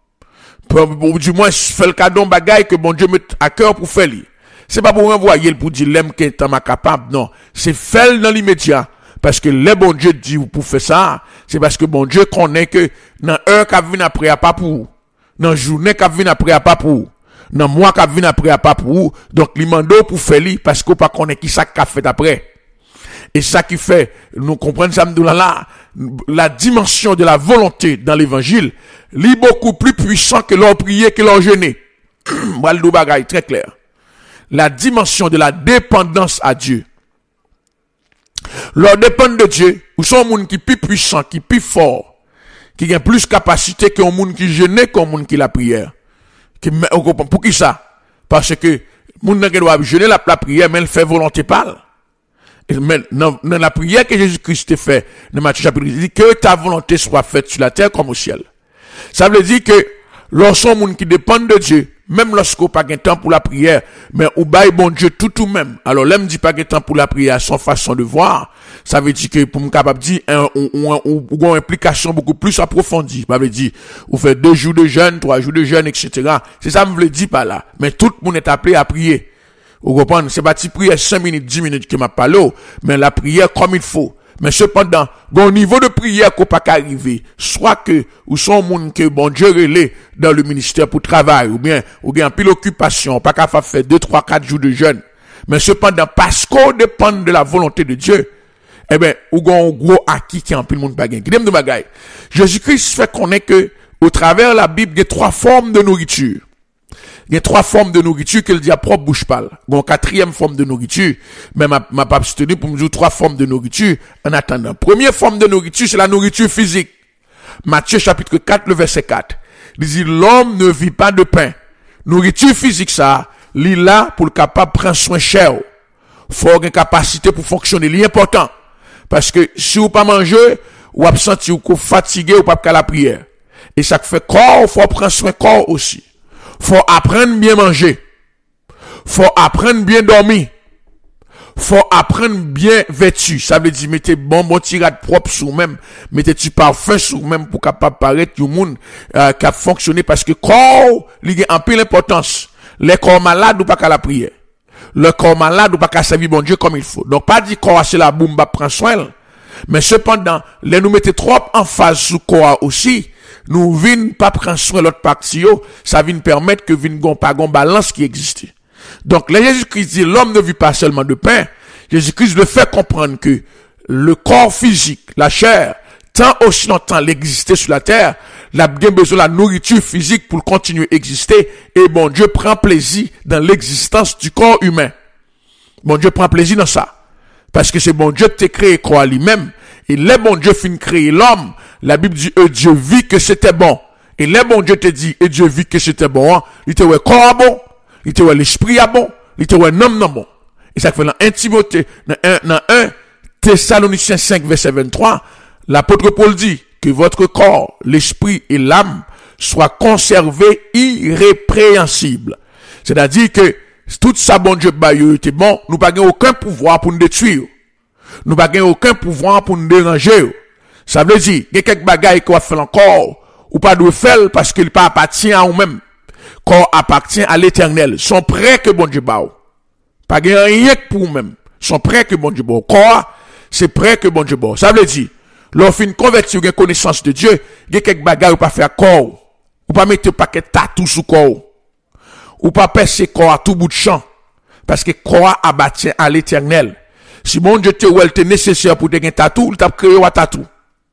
Du moins faire le cadeau bagaille que bon Dieu met à cœur pour faire lui. C'est pas pour envoyer pour dire l'aime qui est capable, non. C'est faire dans l'immédiat. Parce que le bon Dieu dit pour faire ça, c'est parce que bon Dieu connaît que dans heure qui vient après à pas pour, dans journée qui vient après à pas pour, dans mois qui vient après à pas pour, donc il mande pour faire lui parce qu'on pas connaît qui ça qu'a fait après. Et ça qui fait, nous comprenons ça, là, la dimension de la volonté dans l'évangile, est beaucoup plus puissant que leur prier, que leur jeûner. Voilà le bagage très clair. La dimension de la dépendance à Dieu. Leur dépendre de Dieu, ou sont un monde qui est plus puissant, qui est plus fort, qui a plus capacité qu'un monde qui jeûne, qu'un monde qui la prière. Pour qui ça? Parce que, monde qui doit jeûner la prière, mais elle fait volonté parle. Mais dans la prière que Jésus-Christ fait, dans Matthieu chapitre 10, il dit que ta volonté soit faite sur la terre comme au ciel. Ça veut dire que, lorsqu'on a monde qui dépend de Dieu, même lorsqu'on n'a pas de temps pour la prière, mais on baille bon Dieu tout même. Alors, là, me dit pas de temps pour la prière, son façon de voir, ça veut dire que pour me capable de dire, ou une implication beaucoup plus approfondie. Ça veut dire, on fait 2 jours de jeûne, 3 jours de jeûne, etc. C'est ça, me voulait dire par là. Mais tout le monde est appelé à prier. Vous comprenez? C'est pas prière 5 minutes, 10 minutes que m'a parlé, mais la prière comme il faut. Mais cependant, au niveau de prière qu'on pas qu'arriver, soit que, ou son monde que bon Dieu relève dans le ministère pour travail, ou bien pile occupation, pas qu'à faire 2, 3, 4 jours de jeûne. Mais cependant, parce qu'on dépend de la volonté de Dieu, eh ben, ou gon gros acquis qui en pile monde pas gagner. Qui de bagaille. Jésus-Christ fait connaître que, au travers de la Bible, il y a 3 formes de nourriture. Il y a 3 formes de nourriture que le diable propre bouche parle. Il y a une 4e forme de nourriture. Mais ma pas abstenu pour me dire 3 formes de nourriture en attendant. Première forme de nourriture, c'est la nourriture physique. Matthieu chapitre 4, le verset 4. Il dit, l'homme ne vit pas de pain. Nourriture physique, ça, il est là pour le capable de prendre soin cher. Faut avoir une capacité pour fonctionner. C'est important. Parce que si vous pas manger, ou absenti, ou fatigué, ou pas qu'à la prière. Et ça fait corps, faut prendre soin corps aussi. Faut apprendre bien manger. Faut apprendre bien dormir. Faut apprendre bien vêtu. Ça veut dire, mettez bon tirade propre sur même. Mettez du parfum sur même pour capable paraître du monde, qui a fonctionné parce que corps, il y a un peu l'importance. Les corps malades ou pas qu'à la prière. Le corps malade ou pas qu'à servir bon Dieu comme il faut. Donc, pas dire corps c'est la boum, bah, prend soin. Mais cependant, les nous mettez trop en phase sur corps aussi. Nous vînes pas prendre soin de l'autre partie, ça vient permettre que vînes gon pas gon balance qui existe. Donc, là, Jésus-Christ dit, l'homme ne vit pas seulement de pain. Jésus-Christ le fait comprendre que le corps physique, la chair, tant aussi longtemps l'exister sur la terre, la bien besoin de la nourriture physique pour continuer à exister, et bon Dieu prend plaisir dans l'existence du corps humain. Bon Dieu prend plaisir dans ça. Parce que c'est bon Dieu qui t'a créé quoi lui-même. Et les bon Dieu fin créer l'homme, la Bible dit, Dieu vit que c'était bon. Et les bon Dieu te dit, et Dieu vit que c'était bon, il te ouais corps bon, il te ouais l'esprit a bon, il te ouais non bon. Et ça fait dans 1 Timothée, dans 1 Thessaloniciens 5, verset 23, l'apôtre Paul dit que votre corps, l'esprit et l'âme soient conservés irrépréhensibles. C'est-à-dire que tout ça bon Dieu était bon, nous n'avons aucun pouvoir pour nous détruire. Nous n'avons aucun pouvoir pour nous déranger. Ça veut dire, il y a quelques bagailles qu'on va faire encore, ou pas de faire parce qu'il pas appartient à nous-mêmes. Corps appartient à l'éternel. Sont prêts que bon Dieu bao. Pas rien pour nous-mêmes. Sont prêts que bon Dieu bao. Corps, c'est prêt que bon Dieu bao. Ça veut dire, lorsqu'on convertit une connaissance de Dieu, il y a quelques bagailles ou pas faire corps. Ou pas mettre un paquet tatou sous corps. Ou pas percer corps à tout bout de champ. Parce que corps appartient à l'éternel. Si bon Dieu te ou elle te nécessaire pour te gagner tatou, il t'a créé un tatou.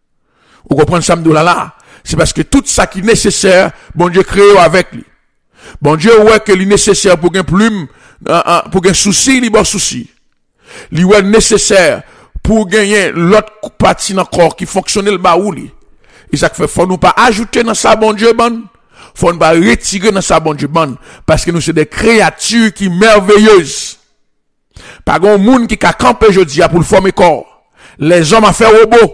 Vous comprenez ça, là? C'est parce que tout ça qui est nécessaire, bon Dieu crée avec lui. Bon Dieu, ouais, que est nécessaire pour gagner plume, pour gagner souci, il bon souci. Il est nécessaire pour gagner l'autre partie dans le corps qui fonctionne le baouli. Et ça fait, faut nous pas ajouter dans ça, bon Dieu, bon. Faut nous pas retirer dans ça, bon Dieu, bon. Parce que nous sommes des créatures qui merveilleuses. Pas grand monde qui a campé aujourd'hui pour le former corps. Les hommes ont fait robot.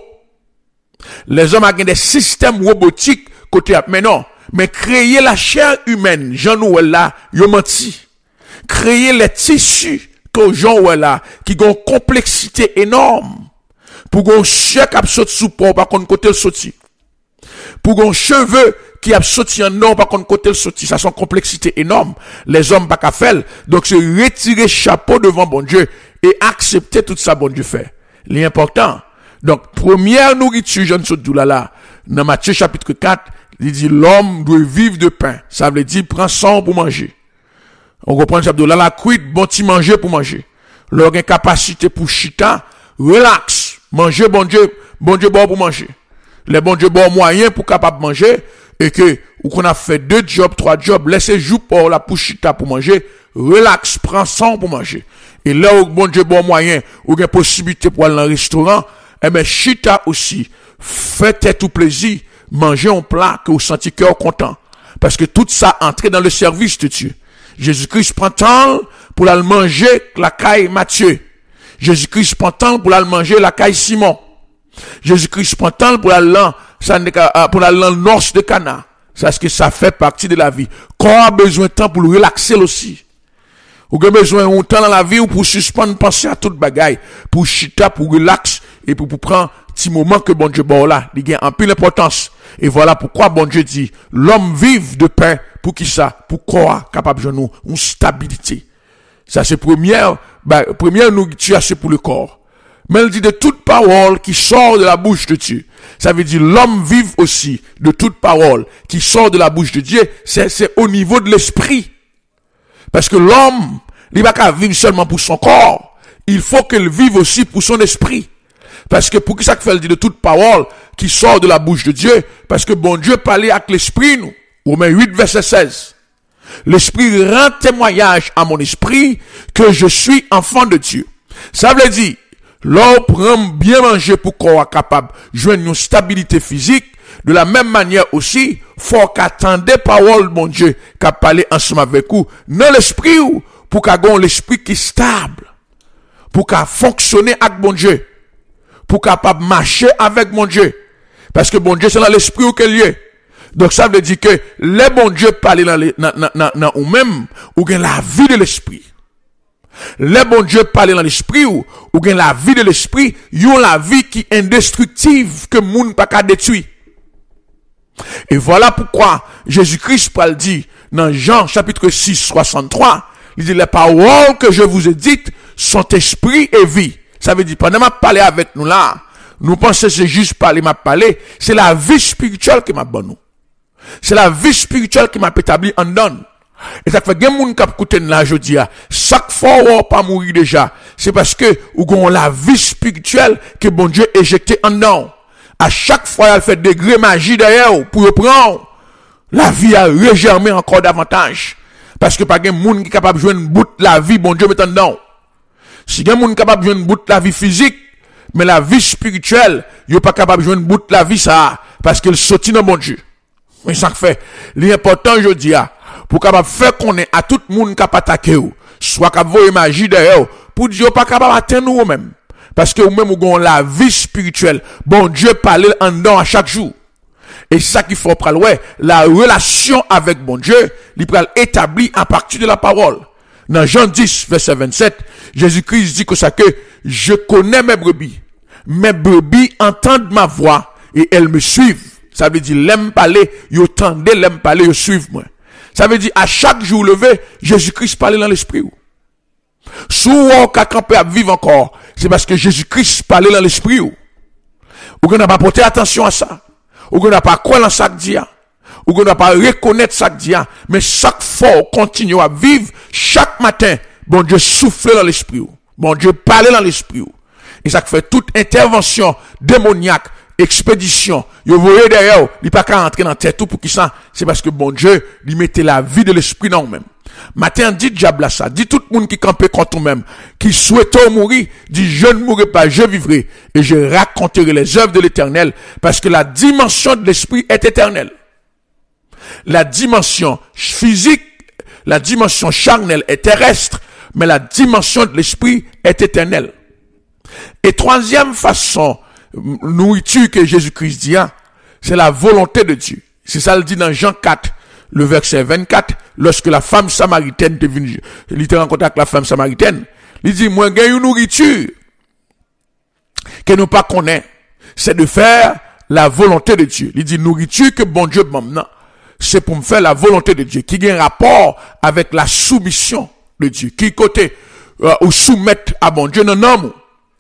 Les hommes ont des systèmes robotiques côté mais non, mais créer la chair humaine, Jean-Noël là, yo menti. Créer les tissus que Jean-Noël là qui ont une complexité énorme. Pour qu'on chèque a sauté sous port par contre côté le sorti. Pour qu'on cheveux qui a sauté en non par contre côté le sorti, ça sont complexité énorme. Les hommes pas qu'à faire. Donc c'est retirer chapeau devant bon Dieu et accepter tout ça bon Dieu fait. L'important. Donc première nourriture Jean Soudou là dans Matthieu chapitre 4, il dit l'homme doit vivre de pain. Ça veut dire prend sang pour manger. On comprend ça là la cuite bon ti manger pour manger. Leur capacité pour chita relax, manger, bon Dieu bon pour manger. Les bon Dieu bon moyen pour capable manger, et que, ou qu'on a fait 2 jobs, 3 jobs, laissez jouer pour la pouchita pour manger, relax, prends sang pour manger. Et là où bon Dieu bon moyen, ou une possibilité pour aller dans le restaurant, eh ben, chita aussi, faites tout plaisir, mangez un plat que vous sentez cœur content. Parce que tout ça entre dans le service de Dieu. Jésus-Christ prend temps pour la manger la caille Matthieu. Jésus-Christ prend temps pour la manger la caille Simon. Jésus-Christ prend temps pour la noce de Cana. Parce que ça fait partie de la vie. Qu'on a besoin de temps pour le relaxer aussi. Ou avez besoin de temps dans la vie ou pour suspendre penser à toute bagaille, pour chita, pour relax et pour prendre petit moment que bon Dieu bon là, il gagne en pile importance. Et voilà pourquoi bon Dieu dit l'homme vive de pain pour qui ça, pour quoi capable de nous une stabilité. Ça c'est première nourriture c'est pour le corps. Mais il dit de toute parole qui sort de la bouche de Dieu. Ça veut dire l'homme vive aussi de toute parole qui sort de la bouche de Dieu, c'est au niveau de l'esprit. Parce que l'homme, il va pas vivre seulement pour son corps, il faut qu'il vive aussi pour son esprit. Parce que pour qui ça fait dit de toute parole qui sort de la bouche de Dieu, parce que bon Dieu parlait avec l'esprit nous. Romains 8 verset 16. L'esprit rend témoignage à mon esprit que je suis enfant de Dieu. Ça veut dire, l'homme prend bien manger pour qu'on soit capable de joindre une stabilité physique. De la même manière aussi, faut qu'attendre parole bon Dieu qu'a parlé ensemble avec vous dans l'esprit ou pour qu'a gon l'esprit qui est stable, pour qu'a fonctionner avec bon Dieu, pour capable marcher avec mon Dieu, parce que bon Dieu c'est dans l'esprit ou quel lieu. Donc ça veut dire que les bon Dieu parler dans ou même ou gain la vie de l'esprit. Les bon Dieu parler dans l'esprit ou gain la vie de l'esprit, yon la vie qui est indestructible que moun pas ka détruire. Et voilà pourquoi Jésus-Christ parle dit dans Jean chapitre 6 63, il dit les paroles que je vous ai dites sont esprit et vie. Ça veut dire pendant m'a parler avec nous là, nous pensons c'est juste parler m'a parler, c'est la vie spirituelle qui m'a bonne nous. C'est la vie spirituelle qui m'a établi en donne. Et ça fait gen moun k'ap koute là jodi a, chaque fois ou pas mourir déjà, c'est parce que ou gon la vie spirituelle que bon Dieu éjecté en dedans. À chaque fois, elle fait degré magie derrière pour prendre. La vie a regermé encore davantage. Parce que pas de monde qui est capable de jouer une bout de la vie, bon Dieu met en dedans. Si il y a un monde capable de jouer une bout de la vie physique, mais la vie spirituelle, il n'est pas capable de jouer une bout de la vie ça, parce qu'il sortit dans bon Dieu. Mais ça fait, l'important, je dis, pour capable faire qu'on est à tout le monde capable d'attaquer, soit capable de voir magie derrière, pour Dieu pas capable d'atteindre nous-mêmes. Parce que vous-même, vous avez la vie spirituelle. Bon Dieu parle en dedans à chaque jour. Et c'est ça qu'il faut prendre. Ouais, la relation avec bon Dieu, il peut établir à partir de la parole. Dans Jean 10, verset 27, Jésus-Christ dit que ça que je connais mes brebis. Mes brebis entendent ma voix et elles me suivent. Ça veut dire, l'aime parler, yo tendez, l'aime parler, yo suivent moi. Ça veut dire, à chaque jour levé, Jésus-Christ parle dans l'esprit. Si vous campé à vivre encore, c'est parce que Jésus-Christ parlait dans l'esprit. Ou qu'on n'a pas porté attention à ça. Ou qu'on n'a pas quoi dans ça dit. Ou qu'on n'a pas reconnaître ça dit. Mais chaque fois, on continue à vivre, chaque matin, bon Dieu souffle dans l'esprit. Bon Dieu parle dans l'esprit. Et ça fait toute intervention démoniaque, expédition. Vous voyez derrière, il n'y a pas qu'à rentrer dans la tête tout pour qui ça. C'est parce que bon Dieu, il mettait la vie de l'esprit dans nous-mêmes. Matin, dit diable à ça, dit tout le monde qui campait contre nous-mêmes, qui souhaitait mourir, dit je ne mourrai pas, je vivrai, et je raconterai les œuvres de l'Éternel, parce que la dimension de l'esprit est éternelle. La dimension physique, la dimension charnelle est terrestre, mais la dimension de l'esprit est éternelle. Et troisième façon, nourriture que Jésus-Christ dit, c'est la volonté de Dieu. C'est ça le dit dans Jean 4, le verset 24, lorsque la femme samaritaine est venue, il était en contact avec la femme samaritaine, il dit, moi, j'ai une nourriture que nous pas connaît, c'est de faire la volonté de Dieu. Il dit, nourriture que bon Dieu m'amène, c'est pour me faire la volonté de Dieu, qui a un rapport avec la soumission de Dieu, qui côté, ou soumettre à bon Dieu, non, non.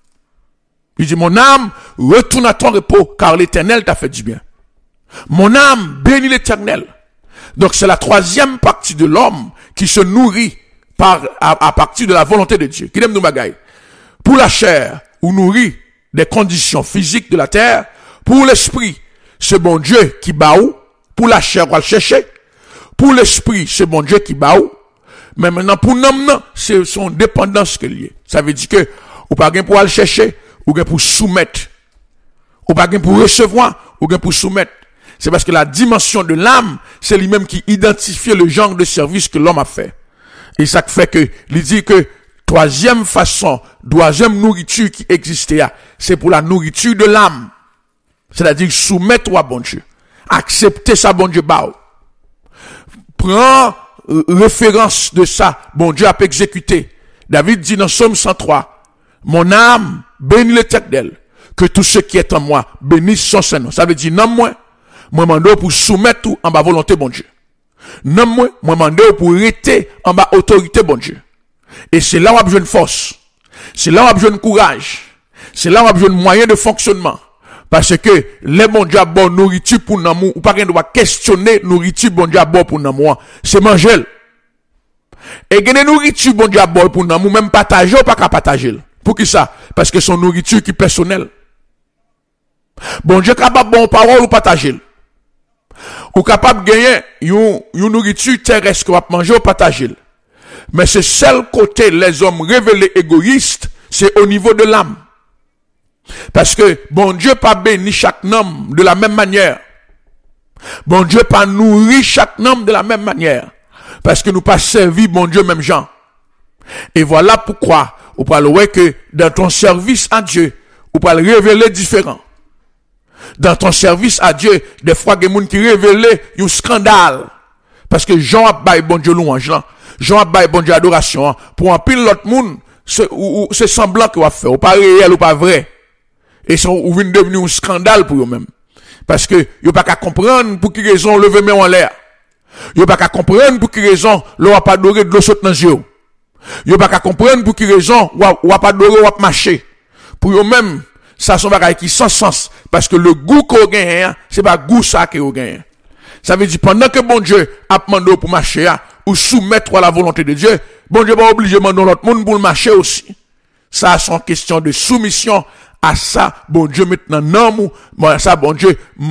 Il dit, mon âme, retourne à ton repos, car l'Éternel t'a fait du bien. Mon âme, bénis l'Éternel. Donc c'est la troisième partie de l'homme qui se nourrit à partir de la volonté de Dieu. Qui aime nous bagaille. Pour la chair, ou nourrit des conditions physiques de la terre, pour l'esprit, c'est bon Dieu qui bat ou, pour la chair, on va le chercher. Pour l'esprit, c'est bon Dieu qui bat ou. Mais maintenant, pour l'homme, c'est son dépendance qui est liée. Ça veut dire que, ou pas gain pour aller chercher, ou gain pour soumettre. Ou pas gain pour recevoir, ou gain pour soumettre. C'est parce que la dimension de l'âme, c'est lui-même qui identifie le genre de service que l'homme a fait. Et ça fait que, il dit que, troisième nourriture qui existait, c'est pour la nourriture de l'âme. C'est-à-dire soumettre à bon Dieu. Accepter ça, bon Dieu, bah. Prends référence de ça, bon Dieu a exécuté. David dit dans Psaume 103, mon âme bénit l'Éternel, que tout ce qui est en moi bénisse son Saint-Nom. Ça veut dire, non, moi mando pour soumettre tout en bas volonté, bon Dieu. Non, moi mando pour rester en bas autorité, bon Dieu. Et c'est là où on a besoin de force. C'est là où on a besoin de courage. C'est là où on a besoin de moyens de fonctionnement. Parce que les bon Dieu a bon nourriture pour nous, ou pas qu'on doit questionner nourriture bon Dieu a bon pour nous, c'est manger. Et que nourriture bon Dieu a bon pour nous, même partager ou pas qu'à partager. Pour qui ça? Parce que son nourriture qui est personnelle. Bon Dieu capable bon parole ou partager. Ou capable de gagner une nourriture terrestre qu'on va manger ou partager. Mais c'est seul côté les hommes révélés égoïstes, c'est au niveau de l'âme. Parce que bon Dieu pas béni chaque homme de la même manière. Bon Dieu pas nourri chaque homme de la même manière. Parce que nous pas servi bon Dieu même gens. Et voilà pourquoi on parle que dans ton service à Dieu, on parle révéler différent. Dans ton service à Dieu, des fois il y a des gens qui révèlent un scandale. Parce que Jean a baillé bon Dieu louange là. Jean a baillé bon Dieu adoration. Pour un pile l'autre monde, c'est semblant qu'il va faire. Ou pas réel ou pas vrai. Et ça ou vient devenir un scandale pour eux-mêmes. Parce que yo pas qu'à comprendre pour qui raison lever main en l'air. Yo pas qu'à comprendre pour qui raison l'on va pas adorer de l'eau saute dans yeux. Yo pas qu'à comprendre pour qui raison ou pas adorer ou marcher. Pour eux-mêmes, ça sont bagaille qui sans sens parce que le goût qu'on gagne, c'est pas goût ça qu'on gagne. Ça veut dire pendant que bon Dieu a demandé pour marcher ou soumettre à la volonté de Dieu, bon Dieu pas obligé de demander l'autre monde pour le marcher aussi. Ça sont question de soumission à ça, bon Dieu maintenant non, ça bon Dieu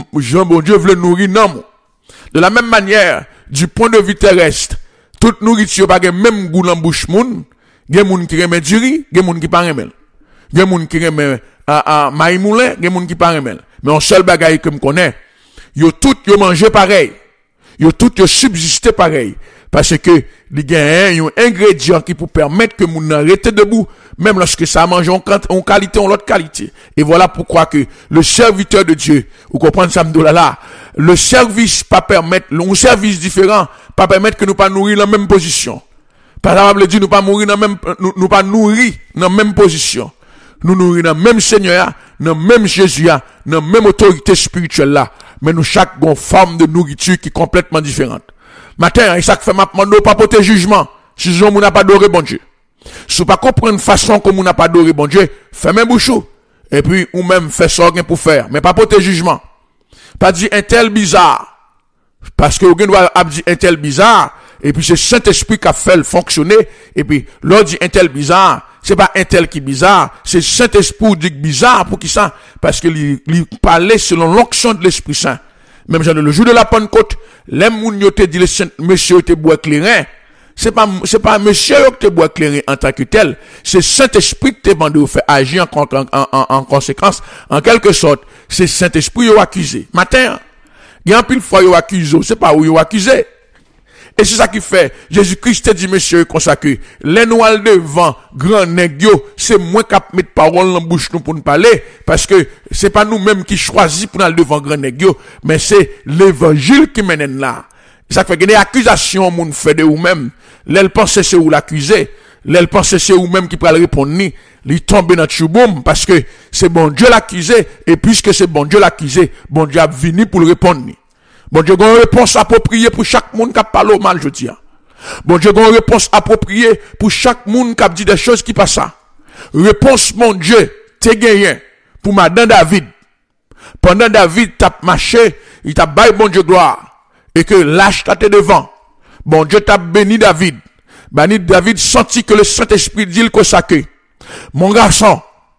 veut nourrir non. De la même manière, du point de vue terrestre, toute nourriture pas même goût dans bouche moun, gen moun qui remet du riz, gen moun qui pas remet. Gen moun qui remet maï moulin, gen moun qui pas remet. Mais un seul bagaille que me connaît, yo tout yo manger pareil. Yo tout yo subsister pareil. Parce que il y a un ingrédient qui peut permettre que moun arrête debout, même lorsque ça mange en qualité ou l'autre qualité. Et voilà pourquoi que le serviteur de Dieu, vous comprenez ça là, le service pas permettre, un service différent, pas permettre que nous pas nourrir dans la même position. Par exemple, dit nous pas mourir dans même, nous pas nourrir dans la même position. Nous nourrir dans le même Seigneur, dans le même Jésus, dans la même autorité spirituelle là. Mais nous chaque une forme de nourriture qui est complètement différente. Matin, et ça fait maintenant pas porter jugement. Si on n'a pas adoré bon Dieu. Si pas comprendre façon comme on n'a pas adoré bon Dieu, fermez bouchou. Et puis, ou même fait ça pour faire. Mais pas porter jugement. Pas dire un tel bizarre. Parce que vous doit dire un tel bizarre. Et puis c'est Saint-Esprit qui a fait le fonctionner. Et puis, l'on dit un tel bizarre. C'est pas un tel qui est bizarre. C'est Saint-Esprit qui dit bizarre pour qui ça? Parce que il parlait selon l'onction de l'Esprit Saint. Même genre le jour de la Pentecôte, les moun yo te dit le monsieur te boit clairin. C'est pas monsieur qui te boit clairin en tant que tel. C'est Saint-Esprit qui te demande de faire agir en conséquence. En quelque sorte, c'est Saint-Esprit yo accusé. Matin, il y a un pile fois yo accusé, c'est pas où yo accusé. Et c'est ça qui fait, Jésus-Christ dit, monsieur, consacré, les noirs devant, grand nègre, c'est moi qui mettre parole dans la bouche nous pour nous parler, parce que c'est pas nous-mêmes qui choisissons pour aller devant grand nègre, mais c'est l'évangile qui mène là. Ça fait que des accusations, moun fait de vous-même, l'elle pense c'est où l'accuser, l'elle pense c'est vous-même qui peut le répondre, il tombe dans le chouboum, parce que c'est bon Dieu l'accusé, et puisque c'est bon Dieu l'accusé, bon Dieu a venu pour le répondre. Bon Dieu a une réponse appropriée pour chaque monde qui parle au mal, je dis. Bon Dieu a une réponse appropriée pour chaque monde qui dit des choses qui passent. Réponse, mon Dieu, t'es gagné pour madame David. Pendant David t'a marché, il t'a baillé bon Dieu gloire. Et que l'âge t'a devant. Bon Dieu t'a béni David. Béni David sentit que le Saint-Esprit dit le consacré. Mon garçon,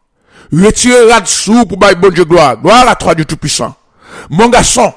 Retirez rad sous pour bailler bon Dieu gloire. Gloire à toi Dieu Tout-Puissant. Mon garçon,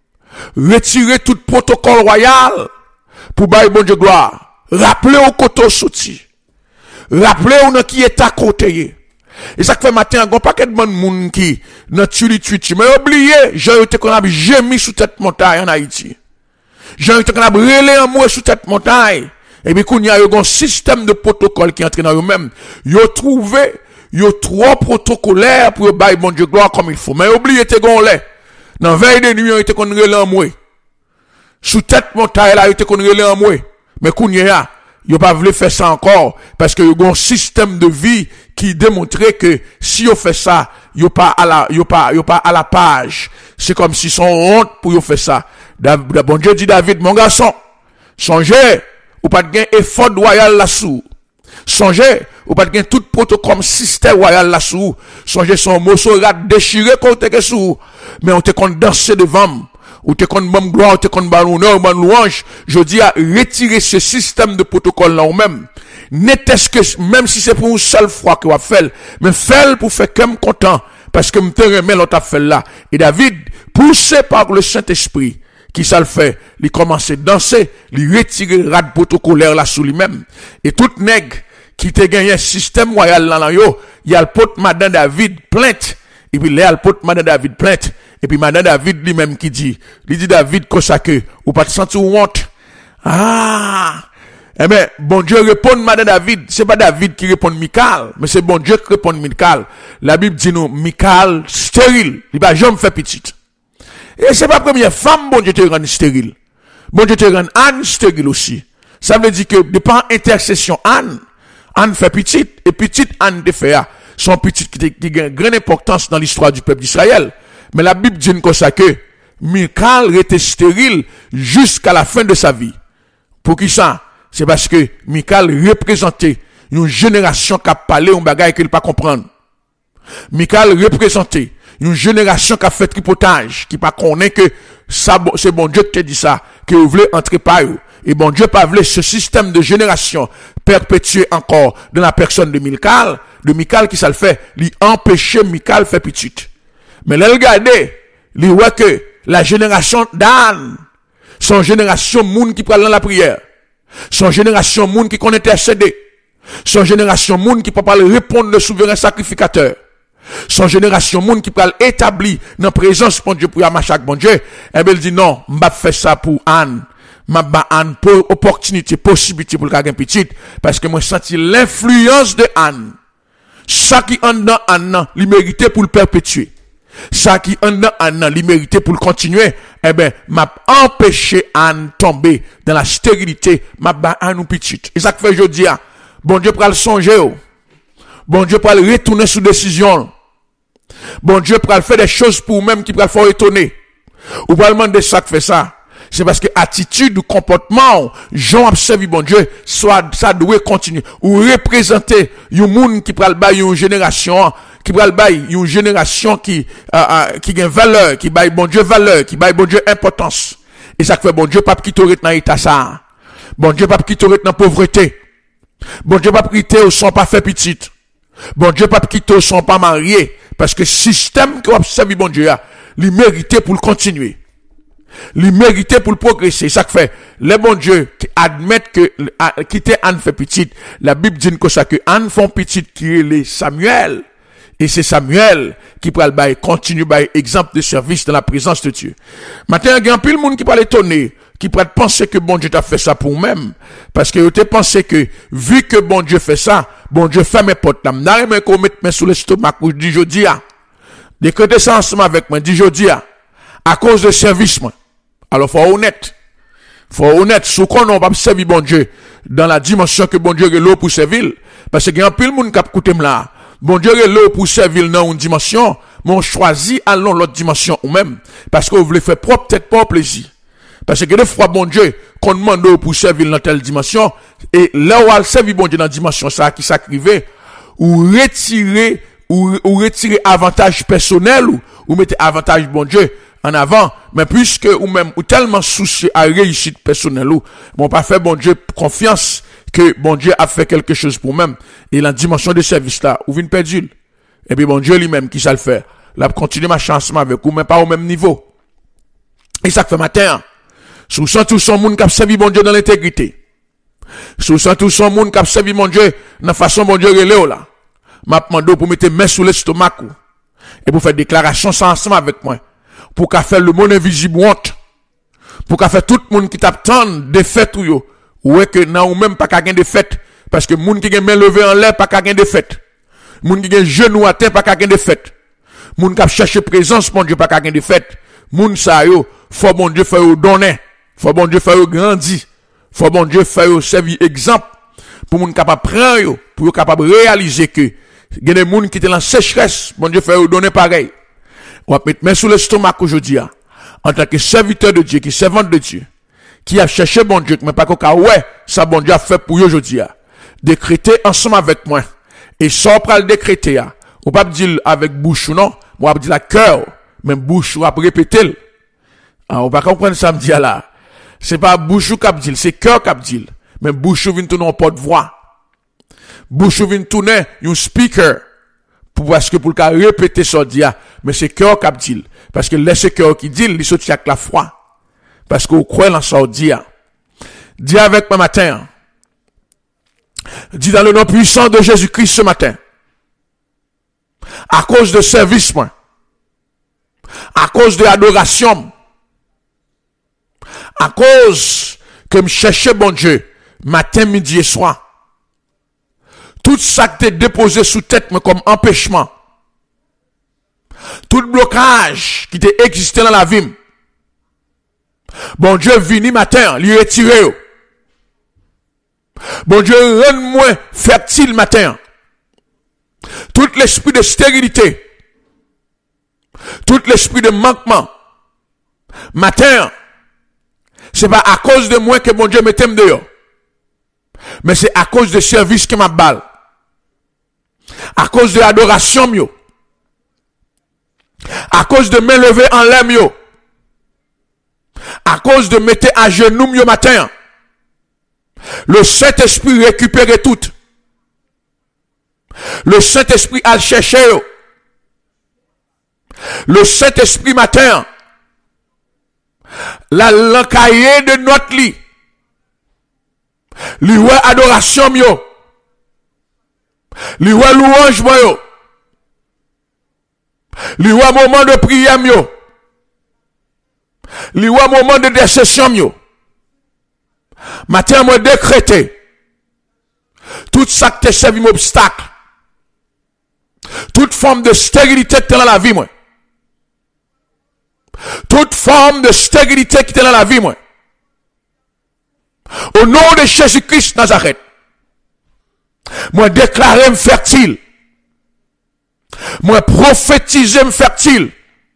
retirez tout protocole royal pour bailler bon Dieu gloire. Rappelez au côté sorti. Rappelez-vous dans qui est à côté. Et ça fait matin, il y a un paquet de monde qui, dans Tuli, mais oubliez, j'ai été qu'on a gémi sous cette montagne en Haïti. J'ai été qu'on a relé en moi sous cette montagne. Et puis, il y a un système de protocole qui entre dans eux-mêmes. Ils ont trouvé, ils ont trop protocolaire pour bailler bon Dieu gloire comme il faut. Mais oubliez, t'es gon là. Dans veille de nuit, ils ont été qu'on relé en moi. Sous cette montagne là, ils ont été qu'on relé en moi. Mais Kounia, yo pas voulu faire ça encore parce que yo gon système de vie qui démontrait que si yo fait ça, yo pas à la page. C'est comme si son honte pour yo faire ça. Bon Dieu dit David, mon garçon, songez ou pas de gain effort royal là-sous. Songez ou pas de gain tout protocole système royal là-sous. Songez son morceau rat déchiré côté que sous, mais on te kon danser devant. Ou te kon bon gloire, ou te kon bon honneur, ou bon louange, je dis à retirer ce système de protocole là ou même. N'était-ce que, même si c'est pour une seule fois que vous faites, mais faites pour faire comme content, parce que m'te remet l'autre affaire là. Et David, poussé par le Saint-Esprit, qui ça le fait, il commence à danser, il retire rad protocolaire là sous lui-même. Et tout nègre qui te gagné un système royal là yo, il y a le pote madame David plainte, et puis il y a le pote madame David plainte. Et puis, madame David lui-même qui dit, David, comme ça que, ou pas te sentir honte. Ah! Eh ben, bon Dieu répond madame David, c'est pas David qui répond Michal, mais c'est bon Dieu qui répond Michal. La Bible dit nous, Michal, stérile. Il va jamais faire petite. Et c'est pas la première femme, bon Dieu te rend stérile. Bon Dieu te rend Anne stérile aussi. Ça veut dire que, de par intercession Anne fait petite, et petite Anne te fait, son petite qui a une grande importance dans l'histoire du peuple d'Israël. Mais la Bible dit comme ça que Michal était stérile jusqu'à la fin de sa vie. Pour qui ça? C'est parce que Michal représentait une génération qui a parlé un bagage qu'il pas comprendre. Michal représentait une génération qui a fait tripotage, qui pas connaît que ça, c'est bon Dieu qui te dit ça, que vous voulez entrer par eux. Et bon Dieu pas voulu ce système de génération perpétuer encore dans la personne de Michal qui ça le fait, lui empêcher Michal faire petite. Mais là, regardez, il voit que la génération d'Anne, son génération moun qui prend dans la prière, son génération moun qui connaît intercéder, son génération moun qui peut pas répondre le souverain sacrificateur, son génération moun qui peut établir dans la présence de Dieu pour y chaque bon Dieu, et bien il dit non, m'a fait ça pour Anne, m'a ba Anne pour opportunité, possibilité pour le gagner petite, parce que moi senti l'influence de Anne, ça qui en dans Anne, il méritait pour le perpétuer. Ça qui en dans Anne, il méritait pour le continuer, eh ben, m'a empêché Anne tomber dans la stérilité, m'a ba Anne ou petite. Et ça que fait aujourd'hui, bon Dieu pour le songer, bon Dieu pour le retourner sous décision, bon Dieu pour le faire des choses pour même qui pour le faire étonner. Ou pour le demander ça que fait ça. C'est parce que attitude ou comportement, Jean observe bon Dieu, soit ça doit continuer. Ou représenter un monde qui pral bailler une génération, qui pral bailler une génération qui gagne valeur, qui baille bon Dieu valeur, qui baille bon Dieu importance. Et ça fait bon Dieu pas quitter dans l'état ça. Bon Dieu pas quitter dans pauvreté. Bon Dieu pas quitter au son pas fait petite. Bon Dieu pas quitter au son pas marié. Parce que système qui observe bon Dieu, il méritait pour le continuer. Il méritait pour le progresser. Ça fait, les bons dieux qui admettent que, quitter Anne fait petite, la Bible dit que ça, que Anne font petite qui est les Samuel. Et c'est Samuel qui peut le continue by exemple de service dans la présence de Dieu. Maintenant, il y a un peu de monde qui peut l'étonner, qui peut penser que bon Dieu t'a fait ça pour même. Parce que tu pensé que, vu que bon Dieu fait ça, bon Dieu fait mes potes, là, mais qu'on mette mes sous l'estomac, ou dit, je dis, décrétez ça ensemble avec moi, dit, je dis, à cause de service, moi. Alors, faut honnête, sous qu'on n'a pas servi bon Dieu, dans la dimension que bon Dieu est là pour servir, parce qu'il y a un peu de monde qui a écouté là. Bon Dieu est là pour servir dans une dimension, mais on choisit allons l'autre dimension ou même, parce qu'on voulait faire propre, peut-être pas plaisir. Parce que des fois, bon Dieu, qu'on demande pour servir dans telle dimension, et là où elle servir bon Dieu dans la dimension, ça, qui s'acrivait, ou retirer avantage personnel, ou mettre avantage bon Dieu en avant, mais puisque, ou même, ou tellement soucié à réussite personnelle, ou, bon, pas fait bon Dieu confiance, que bon Dieu a fait quelque chose pour même, et la dimension de service là, ou vient perdu. Et puis bon Dieu lui-même qui ça le fait. Là, continue ma chance avec vous, mais pas au même niveau. Et ça fait matin. Sous sent tout son monde qui a servi bon Dieu dans l'intégrité. Sous sent tout son monde qui a servi mon Dieu dans la façon bon Dieu relève là. M'a demandé pour mettre main sous l'estomac et pour faire déclaration sans ensemble avec moi. Pour qu'a faire le monde invisible honte. Pour qu'a faire tout le monde qui t'attend des fêtes ou yo. Ouais que non ou même pas qu'à gagner des fêtes parce que monde qui gagne main levée en l'air pas qu'à gagner des fêtes. Monde qui gagne genou à terre pas qu'à gagner des fêtes. Monde qui a cherché présence mon Dieu pas qu'à gagner des fêtes. Monde ça yo faut bon Dieu faire donner. Faut bon Dieu faire grandir. Faut bon Dieu faire servir exemple pour moun capable prendre yo, pour capable réaliser que il y a des moun qui étaient dans sécheresse, bon Dieu faire donner pareil. On va mettre main sur l'estomac aujourd'hui en tant que serviteur de Dieu, qui servante de Dieu, qui a cherché bon Dieu, mais pas qu'au ouais, ça bon Dieu a fait pour aujourd'hui. Décréter ensemble avec moi. Et ça on va le décréter. On pas dire avec bouche non, on va dire la cœur, même bouche on va répéter. On va comprendre ça me dit là. C'est pas bouche qui dit, c'est cœur qui dit. Mais bouche vient tourner en porte-voix. Bouche vient tourner un speaker. Parce que pour le répéter ça dia, mais c'est cœur qui dit. Parce que laisse cœur qui dit, il sortit avec la foi. Parce qu'on croit dans ça dia. Dis avec moi matin. Dis dans le nom puissant de Jésus-Christ ce matin. À cause de service, moi. À cause de adoration. À cause que me cherchais bon Dieu, matin, midi et soir. Tout ça qui t'est déposé sous tête, mais comme empêchement. Tout blocage qui t'est existé dans la vie. Bon Dieu, vini matin, lui retirer. Bon Dieu, rends-moi fertile matin. Tout l'esprit de stérilité. Tout l'esprit de manquement. Matin, c'est pas à cause de moi que mon Dieu me t'aime dehors. Mais c'est à cause de service que m'a balle. À cause de l'adoration mio. À cause de me lever en l'air mio. À cause de mettre à genoux mio matin. Le Saint-Esprit récupère tout. Le Saint-Esprit a cherché. Le Saint-Esprit matin. La l'encaillé de notre lit. Lui ouais adoration mio. Lui ouais louange mio. Lui ouais moment de prière mio. Lui ouais moment de décession mio. Matin moi décrété. Tout ça qui te servi m'obstacle. Toute forme de stérilité qui est dans la vie moi. Toute forme de stérilité qui est dans la vie moi. Au nom de Jésus-Christ Nazareth. Moi déclarer me fertile. Moi prophétiser me fertile.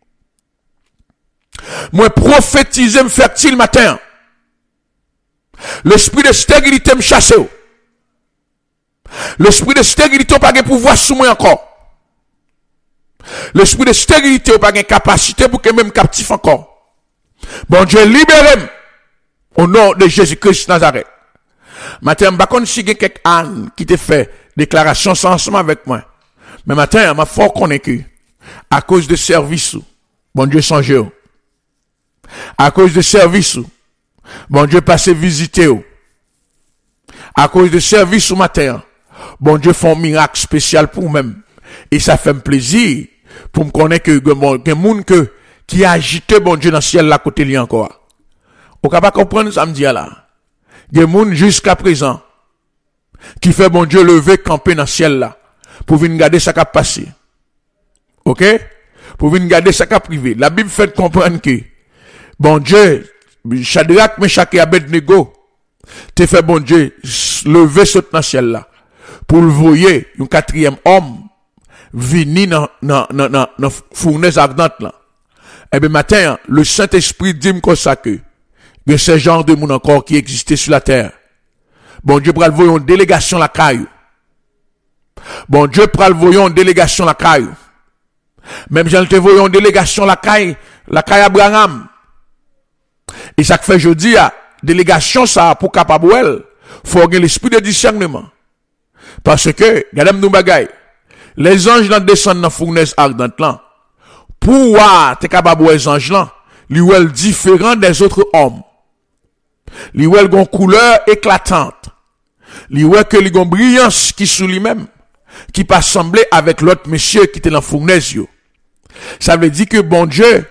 Moi prophétiser me fertile matin. L'esprit de stérilité me chasse. L'esprit de stérilité n'a pas de pouvoir sur moi encore. L'esprit de stérilité n'a pas de capacité pour que même captif encore. Bon Dieu, libérez-moi. Au nom de Jésus-Christ Nazareth. Matin, je ne sais pas si il y a quelqu'un qui te fait déclaration sans ensemble avec moi. Mais matin, je suis fort convaincu. À cause de service, bon Dieu songe. À cause de service, bon Dieu passe visiter. À cause de service au matin, bon Dieu fait un miracle spécial pour moi-même. Et ça fait un plaisir pour me connaître que il y a qui a agité bon Dieu dans le ciel là côté lui encore. On ne peut pas comprendre ça me dit là. Il y a des gens jusqu'à présent qui fait bon Dieu lever camper dans le ciel là pour venir garder ça qui a passé. OK? Pour venir garder ça qui a privé. La Bible fait comprendre que bon Dieu, Shadrach, Meshach et Abednego, te fait bon Dieu lever ce dans le ciel là pour le voyer un quatrième homme venir dans fournaise ardente là. Et bien matin, le Saint-Esprit dit comme ça que il y a ce genre de monde encore qui existait sur la terre. Bon Dieu pral voyer une délégation la caille. Bon Dieu pral voyer une délégation la caille. Même j'en te voyer une délégation la caille Abraham. Et ça fait jeudi à délégation ça pour capable faut avoir l'esprit de discernement. Parce que regardez nous bagaille. Les anges là descendent dans fournaise ardente là. Pour t'es capable les anges là, li ou différent des autres hommes. Li ou gon couleur éclatante. Li ou que li gon brillance qui sous lui-même, qui pas semblé avec l'autre monsieur qui était dans fournaise yo. Ça veut dire que bon Dieu